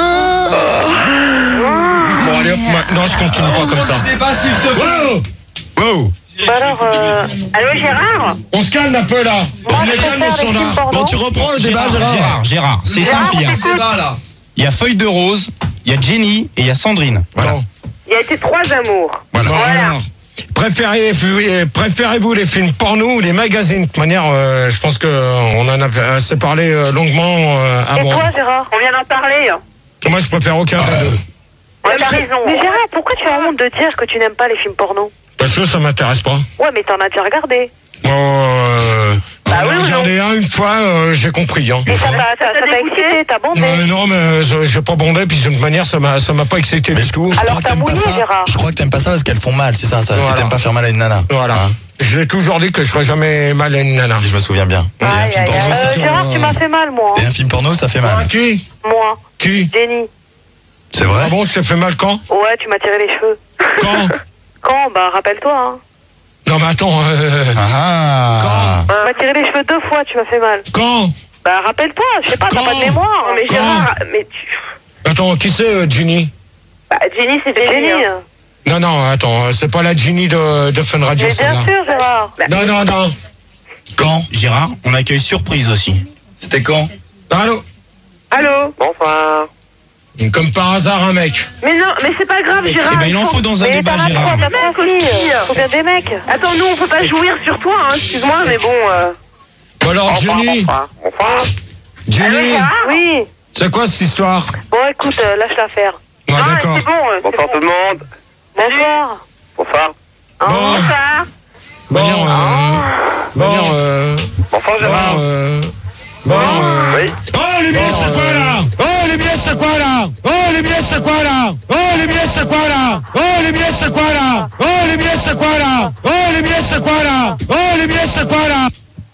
allez hop, moi- non, je continue pas comme ça. Débat, s'il te plaît. Wow! Wow! Bah alors, euh... Allô, Gérard? On se calme un peu là. moi, On je est calme préfère au les films standard. porno. Bon, tu reprends le débat, Gérard. Gérard, Gérard, c'est Gérard, simple. Il y, a, on t'écoute. Débat là. il y a Feuille de Rose, il y a Jenny et il y a Sandrine. Voilà. Bon, Il y a été trois amours. Voilà. bon, alors, préférez, euh, préférez-vous les films porno ou les magazines? De toute manière, euh, je pense que euh, on en a assez parlé euh, longuement euh, Et avant. toi, Gérard? On vient d'en parler. Moi, je préfère aucun des deux. Ouais, t'as raison. Mais Gérard, pourquoi tu as honte de dire que tu n'aimes pas les films porno? Parce que ça m'intéresse pas. Ouais, mais t'en as déjà regardé. Moi, euh, Bah j'en ai oui ou regardé un une fois, euh, j'ai compris. Hein. Et ça t'a ça t'a t'a dégoûté? excité, t'as bondé. Non, mais non, mais je- j'ai pas bondé, puis de toute manière, ça m'a, ça m'a pas excité du tout. Je Alors, crois que t'as t'aimes pas mouillé, ça. Gérard. Je crois que t'aimes pas ça parce qu'elles font mal, c'est ça, ça. Voilà. Et t'aimes pas faire mal à une nana. Voilà. Hein, Je l'ai toujours dit que je ferais jamais mal à une nana. si je me souviens bien. Et un Aïe, film aïe, porno, aïe. ça. Euh, Gérard, tu m'as fait mal, moi. Et un film porno, ça fait Ah, mal. qui? Moi, Qui? Jenny. C'est vrai? Ah bon, je t'ai fait mal quand? Ouais, tu m'as tiré les cheveux. Quand? Quand? Bah, rappelle-toi, hein. Non, mais attends. Euh, Ah. Tu m'as tiré les cheveux deux fois, tu m'as fait mal. quand? Bah, rappelle-toi, je sais pas, t'as Quand pas de mémoire. Non, mais Quand Gérard, mais tu... Attends, qui c'est, euh, Ginny? Bah, Jenny, c'est C'est Jenny. Jenny. hein. Non, non, attends, c'est pas la Ginny de, de Fun Radio, Mais bien celle-là. sûr, Gérard. Non, non, non. Quand? Gérard, on accueille surprise aussi. C'était quand? Allô? Allô? Bonsoir. Comme par hasard, un mec. Mais non, mais c'est pas grave, Gérard. Eh ben, il en faut dans un Mais débat, t'en as Gérard. trois, t'as trois filles. Faut bien des mecs. Attends, nous, on peut pas jouir sur toi, hein, excuse-moi, mais bon... Euh... Bon, alors, Ginny, Bonsoir. Bonsoir. Ginny, Gérard? Oui. c'est quoi cette histoire? Bon, écoute, euh, lâche l'affaire. Ouais, Ah, d'accord. c'est bon, euh, c'est Bonsoir bon. tout le monde. Bonsoir. Bonsoir. Hein, Bon. bonsoir. Bon, euh, bon, euh, Bonsoir bon, Gérard. euh, Bon, euh... Oui. Oh, les billets, c'est quoi, là? Oh, les billets, c'est quoi, là? Oh, les billets, c'est quoi, là? Oh, les billets, c'est quoi, là? Oh, les billets, c'est quoi, là? Oh, les billets, c'est quoi, là? Oh, les billets, c'est quoi, là? Oh, les billets, c'est quoi, là?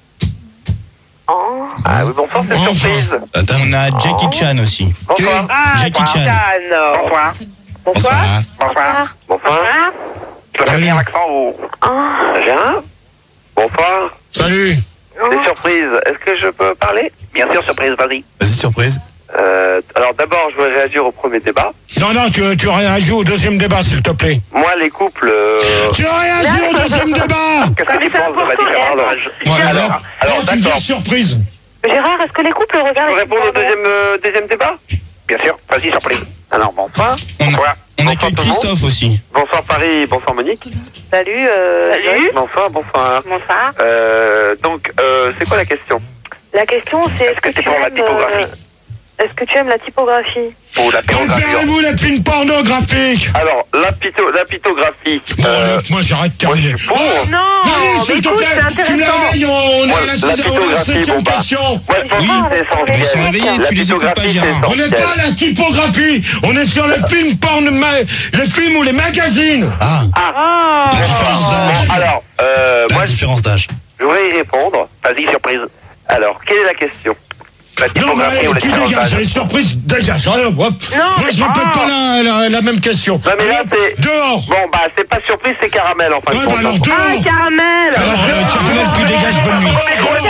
Ah oui, bonsoir, c'est Enfin. surprise. Attends, on a Jackie Chan aussi. Bonsoir. Ah, Jackie Chan. Bonsoir. Bonsoir. Bonsoir. Bonsoir. Tu vas bien l'accent ou Gérard? Bonsoir. Salut. C'est surprise. Est-ce que je peux parler? Bien sûr, surprise, vas-y. Vas-y, surprise. Euh, alors d'abord, je voudrais réagir au premier débat. Non, non, tu, tu réagis au deuxième débat, s'il te plaît. Moi, les couples... euh, Tu réagis au deuxième débat. Qu'est-ce que tu penses de la différence d'âge? Ouais, Alors, alors, alors tu me d'accord. dis surprise. Gérard, est-ce que les couples Tu regardent veux répondre au deuxième, euh, deuxième débat? Bien sûr, vas-y, surprise. Alors, bonsoir. On a, Bonsoir. on a Bonsoir que tout le monde. Christophe aussi. Bonsoir Paris, bonsoir Monique. Salut, euh... Salut. Bonsoir, bonsoir. Bonsoir. Euh, donc, euh, c'est quoi la question? La question, c'est est-ce que, que c'est tu pour la aimes... typographie euh, Est-ce que tu aimes la typographie? Ou la pérographie? Préférez-vous les films pornographiques? Alors, la, pito, la pitographie. Bon, euh, allez, moi j'arrête de moi, je terminer. suis pour. Non, Allez, mais s'il te écoute, plaît, c'est tu me intéressant. réveilles, on est Moi, à la, la six- on est à la pitographie, septième bon, bah. question. Ouais, je pense Oui. que c'est essentiel. Ils sont réveillés, La tu les écoutes pas, pitographie, Gérard. c'est On n'est essentiel. pas à la typographie, on est sur les films porn, ma- les films ou les magazines. Ah, Ah. la différence d'âge. Bon, alors, euh, La moi, je différence d'âge. je voudrais y répondre. Vas-y, surprise. Alors, quelle est la question? La Non, typographie ou mais la tu différence dégages, d'âge? les surprises, dégage. Allez, hop. Non, Moi je mais- répète ah. pas la, la, la même question. Non, mais là, Allez, c'est- dehors. Bon, bah, c'est pas surprise, c'est caramel, en fin Ouais, de bah compte. alors Ah, dehors. caramel. Alors, euh, Caramel, tu dégages, bonne nuit.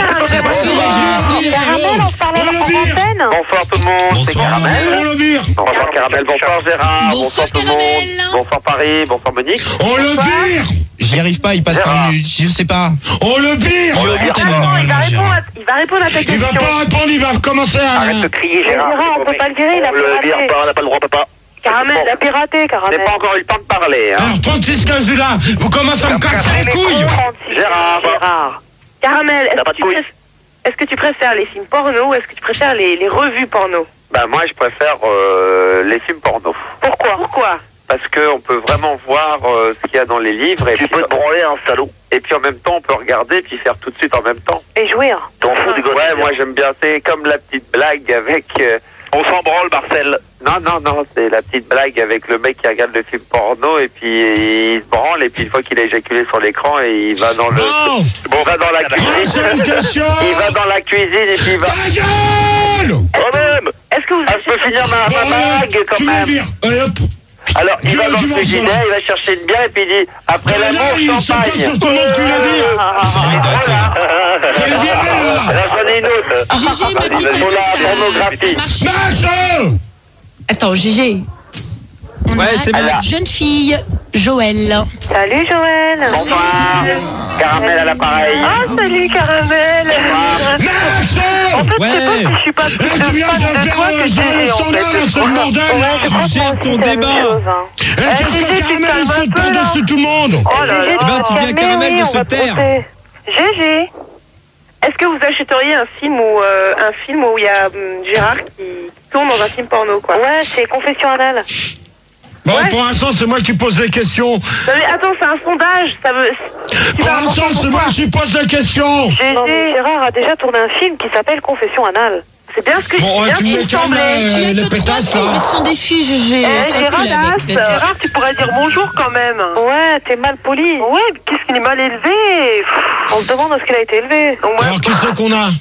Caramel, on se parlait On le en vire. antenne. Bonsoir tout le monde, c'est Bonsoir. Caramel. On le vire. Bonsoir Caramel, bonsoir Gérard, Bonsoir, bonsoir tout le monde, Caramel. bonsoir Paris, bonsoir Monique. On le vire. J'y arrive pas, il passe Gérard. par une... Je sais pas. On le vire. On le vire. Antenne, Ah non, il va normalement, répondre Gérard. à, il va répondre à ta Il question. va pas répondre, il va commencer Arrête de à... crier Mais Gérard. Gérard, on peut pas le virer, il a On le vire piraté. pas, on n'a pas le droit, papa. Caramel, il a piraté, Je n'ai Caramel. pas encore eu le temps de parler, hein. Alors trente-six quinze là, vous commencez à me casser les couilles. trente-six. Gérard. Gérard. Caramel, est-ce T'as pas que, de tu couilles. préfères- est-ce que tu préfères les films porno ou est-ce que tu préfères les, les revues porno? Bah moi je préfère euh, les films porno. Pourquoi? Pourquoi? Parce qu'on peut vraiment voir euh, ce qu'il y a dans les livres. Et tu puis, peux te branler un salaud. Et puis en même temps on peut regarder puis faire tout de suite en même temps. Et jouir. T'en fous du Ouais, moi j'aime bien. C'est comme la petite blague avec... euh, on s'en branle, Marcel. Non, non, non, c'est la petite blague avec le mec qui regarde le film porno et puis il se branle et puis une fois qu'il a éjaculé sur l'écran et il va dans le... Non. Bon, il va dans la cuisine. Troisième question. Il va dans la cuisine et puis il va... Ta gueule. Quand même. Est-ce que vous Ah, je peux finir ma, Bon, ma allez, blague quand tu le même. vires. Allez, hop. Alors, il Dieu va dans du le morceau, frigidaire, là. il va chercher une bière et puis il dit après Mais là, l'amour, il saute champagne. pas sur tout le monde, tu le vires. Faudrait dater. Faut le virer, là. Là, j'en ai une autre. Gégé, ma petite Pour annonce, la ça- pornographie. ça marche. Max. Attends, Gégé. On Ouais, a c'est une bon. jeune fille, Joël. Salut Joël. Bonsoir. Caramel à l'appareil. Ah salut Caramel. Max. En fait, Ouais. c'est pas si je suis pas Eh, plus tu viens de fan de faire toi euh, que genre Gégé, le en standard, fait. là, c'est le bordel, Ouais, là. je crois Tu gères que ton c'est la même débat. chose, hein. Eh, Eh, qu'est-ce Gégé, que tu te Caramel, il calmes un saute peu, pas là. dessus tout le monde. Oh là là. Eh ben, tu dis à Mais Caramel oui, de on se va taire. pousser. Gégé, est-ce que vous achèteriez un film où euh, un film où il y a hum, Gérard qui tourne dans un film porno quoi? Ouais, c'est Confession anale. Bon, Ouais. pour l'instant, c'est moi qui pose les questions. Non, mais attends, c'est un sondage, ça veut. Tu Pour vas avoir l'instant, ça c'est pourquoi moi qui pose les questions. Gégé, Gérard a déjà tourné un film qui s'appelle Confession anale. C'est bien ce que Bon, je ouais, dis. tu bien me ce qui calmes, me semblait. euh, Tu as les que trois pétasses, filles, là. mais ce sont des filles, Gégé. Eh, Sois Gérard, cool avec, vas-y. Gérard, tu pourrais dire bonjour quand même. Ouais, t'es mal poli. Ouais, mais qu'est-ce qu'il est mal élevé. Pff, on se demande où est-ce qu'il a été élevé. Donc, moi, Alors, qui c'est qu'on a?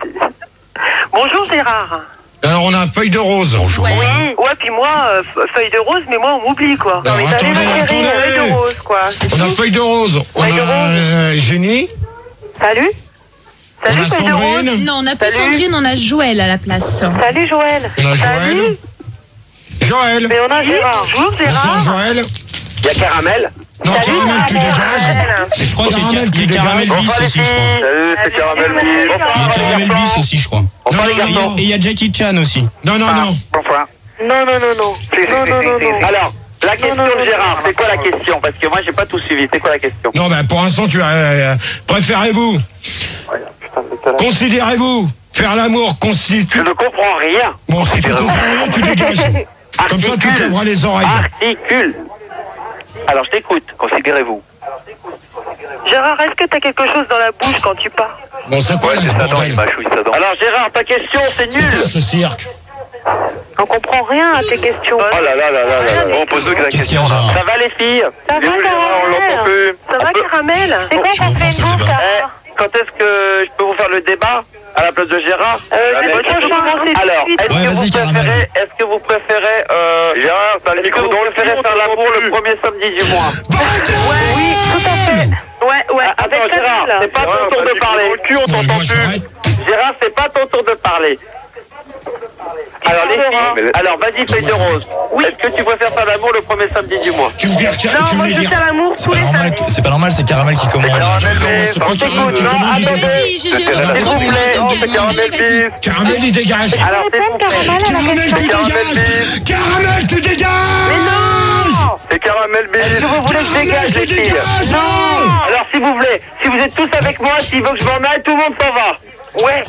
bonjour Gérard. Alors, on a Feuille de Rose. Bonjour. Oui. Ouais, puis moi, euh, feuille de rose, mais moi, on m'oublie, quoi. Alors, mais t'as attendez, les chérie, attendez. feuille de rose, quoi. C'est On a tout. Feuille de Rose. On Feuille de a Rose. euh, Génie. Salut. On Salut, a feuille de rose. Sandrine. Non, on n'a pas Salut. Sandrine, on a Joël à la place. Salut Joël. On a Salut. Joël. Joël. Mais on a Gérard. Bonjour Bonsoir, Gérard. Joël. Il y a Caramel. Non, Salut, Caramel, tu Caramel. dégages. Et je crois qu'il y a Caramel, tu il y a Caramel dégages. bis Bonsoir les aussi, je crois. filles. Salut, c'est Caramel Salut, bis. Il y a Bonsoir les Caramel bis garçons. aussi, je crois. Bonsoir les Non, non, garçons. Et il y a Jackie Chan aussi. Non, non, non. Bonsoir. Non, non, non, non. Non, non, non, non. Alors, la question non, non, de Gérard, non. c'est quoi la question? Parce que moi, j'ai pas tout suivi. C'est quoi la question? Non, ben, pour l'instant, tu as. euh, préférez-vous, considérez-vous, faire l'amour Je constitue. ne comprends rien. Bon, si tu comprends rien, tu dégages. Comme ça, tu te lèveras les oreilles. Articule. Alors, je t'écoute. Considérez-vous. Gérard, est-ce que t'as quelque chose dans la bouche quand tu parles? Bon, c'est quoi, Ouais, là, c'est ce ça, non, il bordel? mâchouille sa dent. Alors Gérard, ta question, c'est C'est nul. quoi ce cirque? On comprend rien à tes questions. Oh là là là là là là. Bon, pose-nous que la Qu'est-ce qu'il y a, question, là. Gérard? Ça va les filles? Ça va, Dis-nous, Gérard, on l'entend Caramel? plus. Ça va, Caramel? C'est quoi qu'on fait reprend nous, ce débat. Eh, ça? quand est-ce que je peux vous faire le débat à la place de Gérard? Euh, c'est Allez, pas je vais commencer tout Alors, de suite. est-ce Ouais, que, vas-y, vous Caramel. préférez, est-ce que vous préférez, euh, Gérard, t'as le est-ce que micro vous dans le préférez cul, faire on l'amour t'entend le plus. premier samedi du mois? Oui, tout à fait. Ouais, ouais, Ah, avec attends, Gérard, Camille. c'est pas Gérard, ton tour t'as de le micro parler. dans le cul, on Bon, t'entend moi, j'arrête. plus. Gérard, c'est pas ton tour de parler. Alors les filles, alors vas-y, feuille de rose. Est-ce que tu préfères faire l'amour le premier samedi du mois? Tu me vires, tu Non, me moi les je vires. fais l'amour C'est tous pas les normal, samedis. c'est pas normal, c'est Caramel qui commande. Caramel Non, bis, c'est pas on Caramel qui t'écoute. commande, il attendez. dégage. Vas-y, Gégé, C'est on la- va s'il vous prendre plaît, le oh, temps de c'est Caramel gagner. bis. Caramel, il dégage. Alors s'il vous plaît. Caramel, tu Caramel dégages. bis. Caramel, tu dégages. C'est Caramel bis. Est-ce que vous voulez que je dégage Caramel, tu les filles? dégages. Alors si vous voulez, si vous êtes tous avec moi, s'il veut que je m'en aille, tout le monde s'en va. Ouais.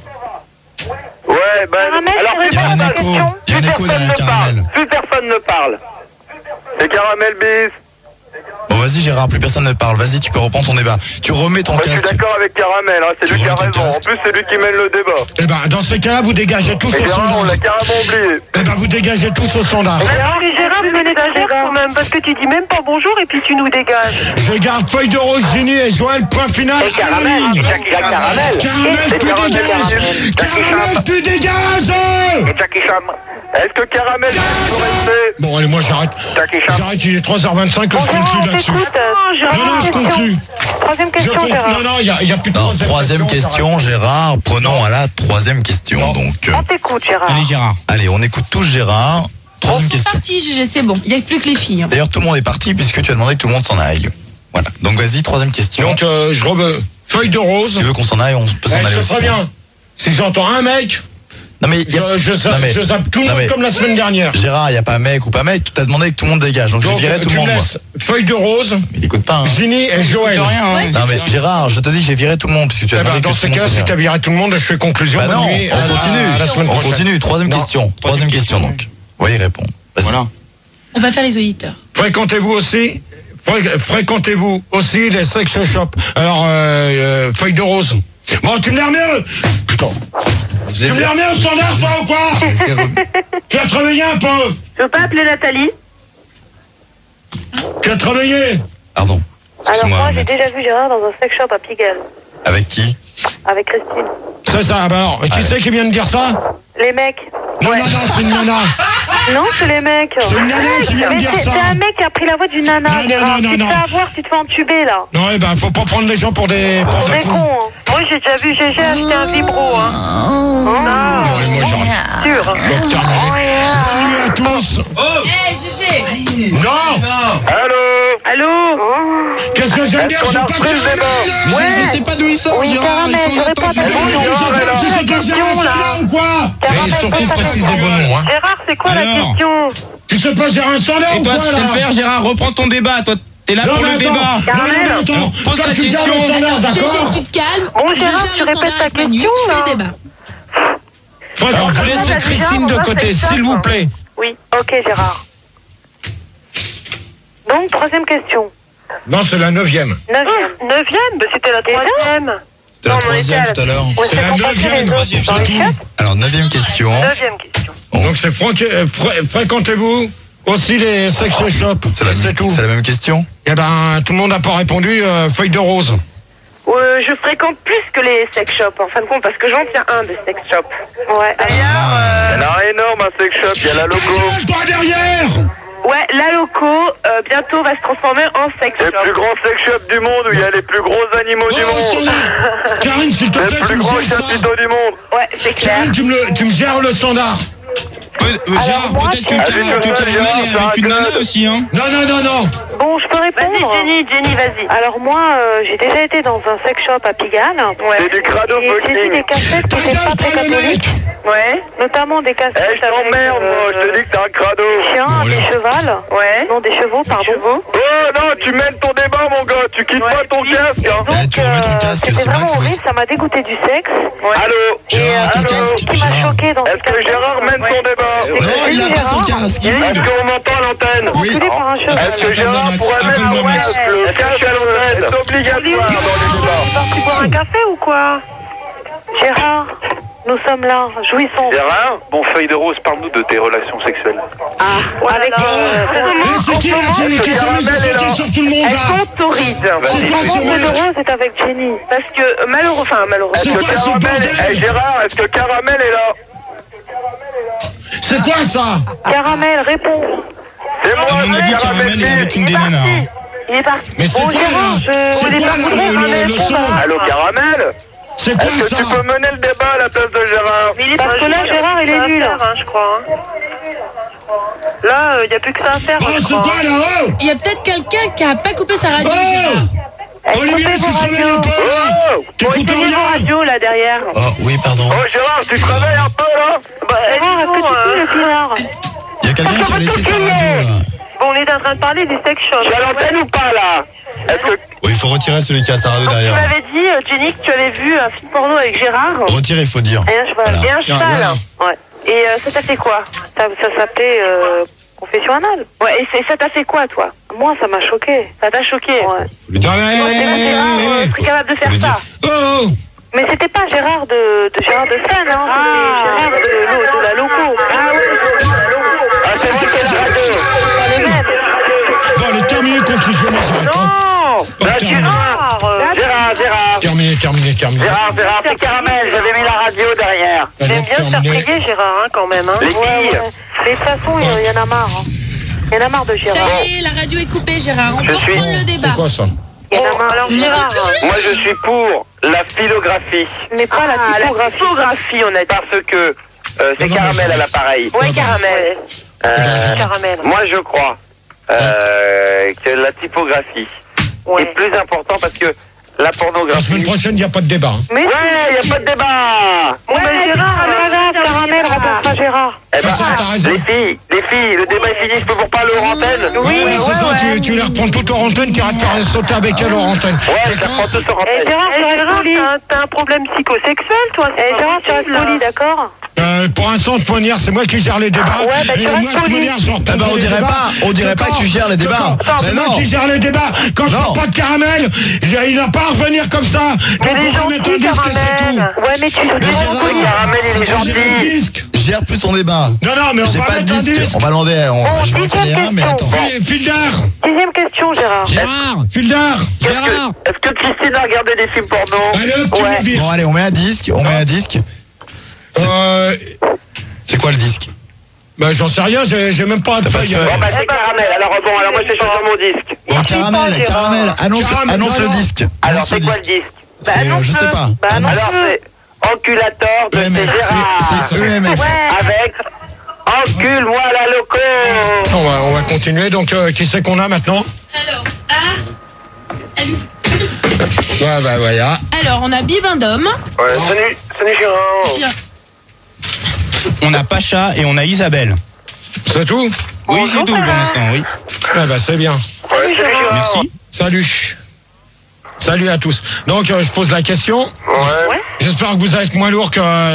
Ouais, ben. Caramel, alors tu plus Il y a un personne, écho, il y a un plus écho personne derrière ne Caramel. parle. Plus personne ne parle. C'est Caramel bis. Bon, vas-y, Gérard, plus personne ne parle. Vas-y, tu peux reprendre ton débat. Tu remets ton Moi, je suis casque. d'accord avec Caramel, hein, c'est Tu lui qui a remets ton raison. En casque. plus, c'est lui qui mène le débat. Eh ben, dans ce cas-là, vous dégagez tous Et au Gérard, on standard. l'a carrément oublié. Eh ben, vous dégagez tous au standard. Alors, mais Gérard, vous menez d'agir quand même, parce que tu dis même pas bonjour et puis tu nous dégages. Je garde feuille de rose, Ginny et Joël, point final. Et Caramel, à la ligne. Jackie Caramel. Caramel, tu Caramel, dégages. Caramel, tu dégages. Et Jackie Cham. Est-ce que Caramel il peut rester? Bon, allez, moi, j'arrête. Jackie Cham. J'arrête, il est trois heures vingt-cinq, que Bon, je Gérard, conclue on là-dessus. t'écoute. Gérard, Non, non, je question. conclue. Troisième Je question, conclue. Gérard. Non, non, il n'y a, y a plus de Non, troisième, troisième question, Gérard. Prenons à la troisième question. Donc, euh, On t'écoute, Gérard. Allez Gérard. allez, on écoute tous Gérard. Troisième C'est question. parti, Gégé, c'est bon. Il n'y a plus que les filles. D'ailleurs, tout le monde est parti puisque tu as demandé que tout le monde s'en aille. Voilà. Donc, vas-y, troisième question. Donc, euh, je re... feuille de Si rose. tu veux qu'on s'en aille, on peut s'en Eh, aller je aussi. sais très bien. Si j'entends un mec, Non, mais, y a- je, je, zappe- non, mais- je zappe tout le non, monde mais- comme la semaine dernière. Gérard, il n'y a pas mec ou pas mec. Tu t'as demandé que tout le monde dégage. Donc, je Donc, virais tout tu le monde, me moi. laisses feuille de rose, Mais il écoute pas, hein. Ginny et Joël. De rien, hein. Ouais, Non, mais Gérard, je te dis, j'ai viré tout le monde puisque tu as Eh ben, demandé dans que ce tout le cas, monde si s'en t'as aille. viré tout le monde, je fais conclusion. Bah Bonne non, nuit, à on la- continue. à la semaine On prochaine. continue. Troisième Non. question. Troisième question, donc. Oui, répond. Vas-y. Voilà. On va faire les auditeurs. Fréquentez-vous aussi fré- Fréquentez-vous aussi les sex shops. Alors, euh, euh, feuille de rose. Bon, tu me l'as remis Putain. Je Tu les me ai- l'as remis au standard, toi, ou quoi je les ai re- Tu as travaillé un peu Je peux pas appeler Nathalie? Tu as travaillé Pardon. Alors Excuse-moi. moi, j'ai maître. déjà vu Gérard dans un sex shop à Pigalle, Avec qui? avec Christine. C'est ça, bah alors, qui Allez. c'est qui vient de dire ça Les mecs. Non, non, non, c'est une nana. Non, c'est les mecs. C'est une nana qui vient de Mais dire c'est ça. c'est un mec qui a pris la voix d'une nana, Non, non, Gérard. non, non, Tu te non. fais avoir, tu te fais entuber, là. Non, eh ben, faut pas prendre les gens pour des... Pour On des est cons. con, hein. Moi, j'ai déjà vu Gégé acheter un vibro, hein. Non, allez, moi, j'arrête. Sûr. Donc, terminé. Bonne nuit à tous. Eh, Gégé. Non Allô? Allô? Qu'est-ce que j'aime dire Est-ce Je qu'on a sais pas repris qui le débat? Mais Ouais. je sais pas d'où ils sont, Oui, Gérard. Caramel, Ils sont je là, réponds toi, à ta tu- question. Tu sais Non, pas- mais tu sais pas gérer un question, là. standard ou quoi Caramel, Et surtout, pose ta précisez question. vos noms, hein. Gérard, c'est quoi la Alors. question? Tu sais pas gérer un standard Et ou toi, quoi, tu sais là le faire, Gérard. Reprends ton débat. Toi, t'es là Non, pour mais le attends. débat. Non, non, mais attends. Alors, pose Toi, la tu gères question. le standard, Attends, d'accord Gégé, tu te calmes. Bon, je Gérard, gère tu le répètes standard ta avec Manu, question, tu fais là. le débat. Frère, vous Alors, laissez Gérard, Christine de on va côté, faire ça, s'il vous quoi. plaît. Oui, ok, Gérard. Donc, troisième question. Non, c'est la neuvième. Neuvième. Neuvième? Bah, c'était la troisième. C'était la Non, on était troisième à la- tout à l'heure. Ouais, C'est la qu'on passait neuvième, les autres troisième, dans c'est les tout. chiottes. Alors, neuvième question. Neuvième question. Donc, c'est franqui- euh, fré- fréquentez-vous aussi les sex shops. C'est la, C'est tout. c'est la même question. Eh ben, tout le monde n'a pas répondu. euh, feuille de rose. Euh, je fréquente plus que les sex shops, en fin de compte, parce que j'en tiens un de sex shop. Ouais, d'ailleurs, euh, Elle a énorme un sex shop, il y a la logo. Gueule pas derrière. ouais, la loco, euh, bientôt va se transformer en sex C'est le plus shop. grand sex shop du monde où il y a les plus gros animaux du Oh, monde. standard. Karine, s'il te C'est plaît, le tu plus me gros gères ça. chapiteau du monde. Ouais, c'est clair. Karine, tu me, le- tu me gères le standard. Peut- euh, Gérard, moi, peut-être que c'est- Car- Avec que le Caramel Gérard, est avec une Gérard nana Claude. aussi, hein. Non, non, non, non. Bon, je peux répondre. Vas-y, Jenny, Jenny, vas-y. Alors moi, euh, j'ai déjà été dans un sex shop à Pigalle. Ouais. C'est du crado Et j'ai vu fucking. des cassettes qui n'étaient pas très catholiques. Ouais. Notamment des cassettes Eh, je t'emmerde, avec, moi, je te dis que t'es un crado. des chiens, Bon, des alors. chevals. Ouais. Non, des chevaux, pardon. Oh non, tu mènes ton débat, mon gars, tu quittes pas ton casque, hein. Eh, tu remets ton casque, C'était c'est vraiment Max. horrible, ça m'a dégoûté du sexe. Allô? Et Gérard, euh, ton ce casque. qui m'a Gérard. choqué dans Est-ce ces que cassettes, Gérard mène son débat? Non, il n'a pas son casque. Il Est-ce boude. qu'on m'entend à l'antenne? Oui. Enculé par un cheval. Est-ce que Gérard Max, pourrait mettre appelle-moi le Max. casque, le casque à l'antenne? obligatoire dans les débats. est parti boire un café ou quoi? Gérard, nous sommes là, jouissons. Gérard, bon, feuille de rose, parle-nous de tes relations sexuelles. Ah, avec Bon, euh, et c'est qui là qui, qui s'est mis à sauter sur tout le monde elle là? s'autorise. C'est quoi Le ce feuille de mec? rose est avec Jenny. Parce que malheureux, enfin malheureux. C'est Est-ce que quoi ce Caramel, bordel? eh, Gérard, est-ce que Caramel est là? C'est quoi ça? Caramel, réponds. C'est moi, À mon avis, c'est Caramel est avec une des nanas. hein. Il est parti. Mais c'est Bon, quoi Gérard, là? je- C'est il est quoi parti. le- le- Caramel, le son? réponds. Allô, Caramel? C'est quoi Est-ce que ça? tu peux mener le débat à la place de Gérard? Mais il est Parce que là, Gérard, il est nul. Hein, je crois. hein. Là, il n'y a plus que ça à faire. Oh, je c'est crois. quoi là? Oh! Il y a peut-être quelqu'un qui a pas coupé sa radio. Gérard. Oh! Olivier, Écoutez tu vos te réveilles radios. un peu là? Oh! T'écoutes Écoutez vos rien? radios là derrière. Oh, oui, pardon. Oh, Gérard, tu te réveilles un peu là? Bah, Gérard, est-ce que tu peux le pinard? Il y a quelqu'un qui a laissé sa radio, là. Bon, on est en train de parler des sex shops. Tu es à l'antenne ou pas là? Est-ce que. Oui, il faut retirer celui qui a sa radio Donc, tu derrière. m'avais dit, euh, Jenny, que tu avais vu un film porno avec Gérard Retirer, il faut dire. et un cheval. Voilà. Et un cheval. Ouais. Et euh, ça t'a fait quoi? Ça, ça s'appelait euh, confession anale. Ouais, et c'est- ça t'a fait quoi, toi? Moi, ça m'a choqué. Ça t'a choqué? Ouais. Non mais... Gérard euh, serait capable de faire ça. Oh! Mais c'était pas Gérard de, de Gérard de Seine, hein, c'était Gérard de, de, de la loco. Ah oui, Ah, c'est vrai que c'est la radio! pas les mêmes. Bon, allez, terminé, conclusion, moi j'arrête. hein. Non! Là, terminé. Gérard! euh, Gérard, Gérard! Terminé, terminé, terminé. Gérard, Gérard, c'est Caramel, j'avais mis la radio derrière. Allez, J'aime bien se faire terminé. prier, Gérard, hein, quand même. Hein. Les filles. Mais de toute façon, il y, y en a marre. hein. Il y en a marre de Gérard. Ça y est, la radio est coupée, Gérard. On Je peut suis- reprendre le débat. C'est quoi ça? Il y en a marre. Alors, On n'entend Gérard, plus rien. Moi, je suis pour la philographie. mais pas la typographie. La typographie, on a dit. Parce que euh, c'est Non, non, Caramel mais- à l'appareil. Ouais, caramel. Euh, Caramel. moi, je crois euh, que la typographie Ouais. est plus important parce que la La semaine pornographie. prochaine, il n'y a pas de débat. hein. Mais Ouais, il n'y a pas de débat. bon, mais Gérard, c'est pas grave, caramel remplacera Gérard. Eh Ça, ben, ça, t'as raison. les filles, les filles, le débat est fini, je peux vous reparler aux antennes. Ouais, Oui, c'est ouais, ça, ouais. tu, tu les reprends toutes hors antenne, tu arrêtes de faire sauter avec elle hors antenne. Ouais, ça D'accord? prend tout sur Eh antenne. Gérard, tu restes poli. T'as un problème psychosexuel, toi. Eh Gérard, tu restes poli, d'accord? Euh, pour l'instant, de manière, c'est moi qui gère les débats. Ouais, bah, tu et restes moi, de poli. manière, je reprends Ah bah, on les dirait débats. pas, on dirait pas que tu gères les débats. D'accord. C'est Mais moi non. qui gère les débats. Quand je Non. prends pas de caramel, j'ai- il n'a pas à revenir comme ça. Mais Donc, les on va mettre un gentils, disque et c'est tout. caramel. Ouais, mais tu Mais tu restes Gérard, poli. Caramel, il est c'est J'ai le gentil. disque. Gère plus ton débat. Non, non, mais on J'ai va pas de mettre un disque. disque. On va demander. On, Oh, je vais en dixième caler un, mais attends. question. Fi- Fildar. Dixième question, Gérard. Gérard. Fildar. Est-ce que, est-ce que Christine a regardé des films porno? Allez, hop, tu Ouais. le vires. Bon, allez, on met un disque. On met un disque. Euh, C'est quoi le disque? bah, j'en sais rien, j'ai j'ai même pas de T'as pas de feuille. feuille. Bon, bah, c'est Caramel. Alors, bon, alors moi, je vais changer mon disque. Bon, pas, caramel, Gérard. caramel. Annonce, Caramel, annonce non, le non. disque. Alors, Annonce c'est le quoi le disque. disque? Bah, C'est, euh, je annonce-le. sais pas. Bah, Annonce. Alors, c'est Enculator de E M F, c'est- c'est Gérard. E M F. Avec Encule-moi la loco. On va, on va continuer. Donc, euh, qui c'est qu'on a maintenant? Alors, ah. Elle- Ouais, bah, voilà. Alors, on a Bibendum. Ouais, salut, salut Gérard. Tiens. On a Pacha et on a Isabelle. C'est tout? Oui, c'est tout pour l'instant, oui. Ouais, bah, c'est bien. Ouais, salut Gérard. Merci. Salut. Salut à tous. Donc, euh, je pose la question. Ouais. J'espère que vous êtes moins lourd que...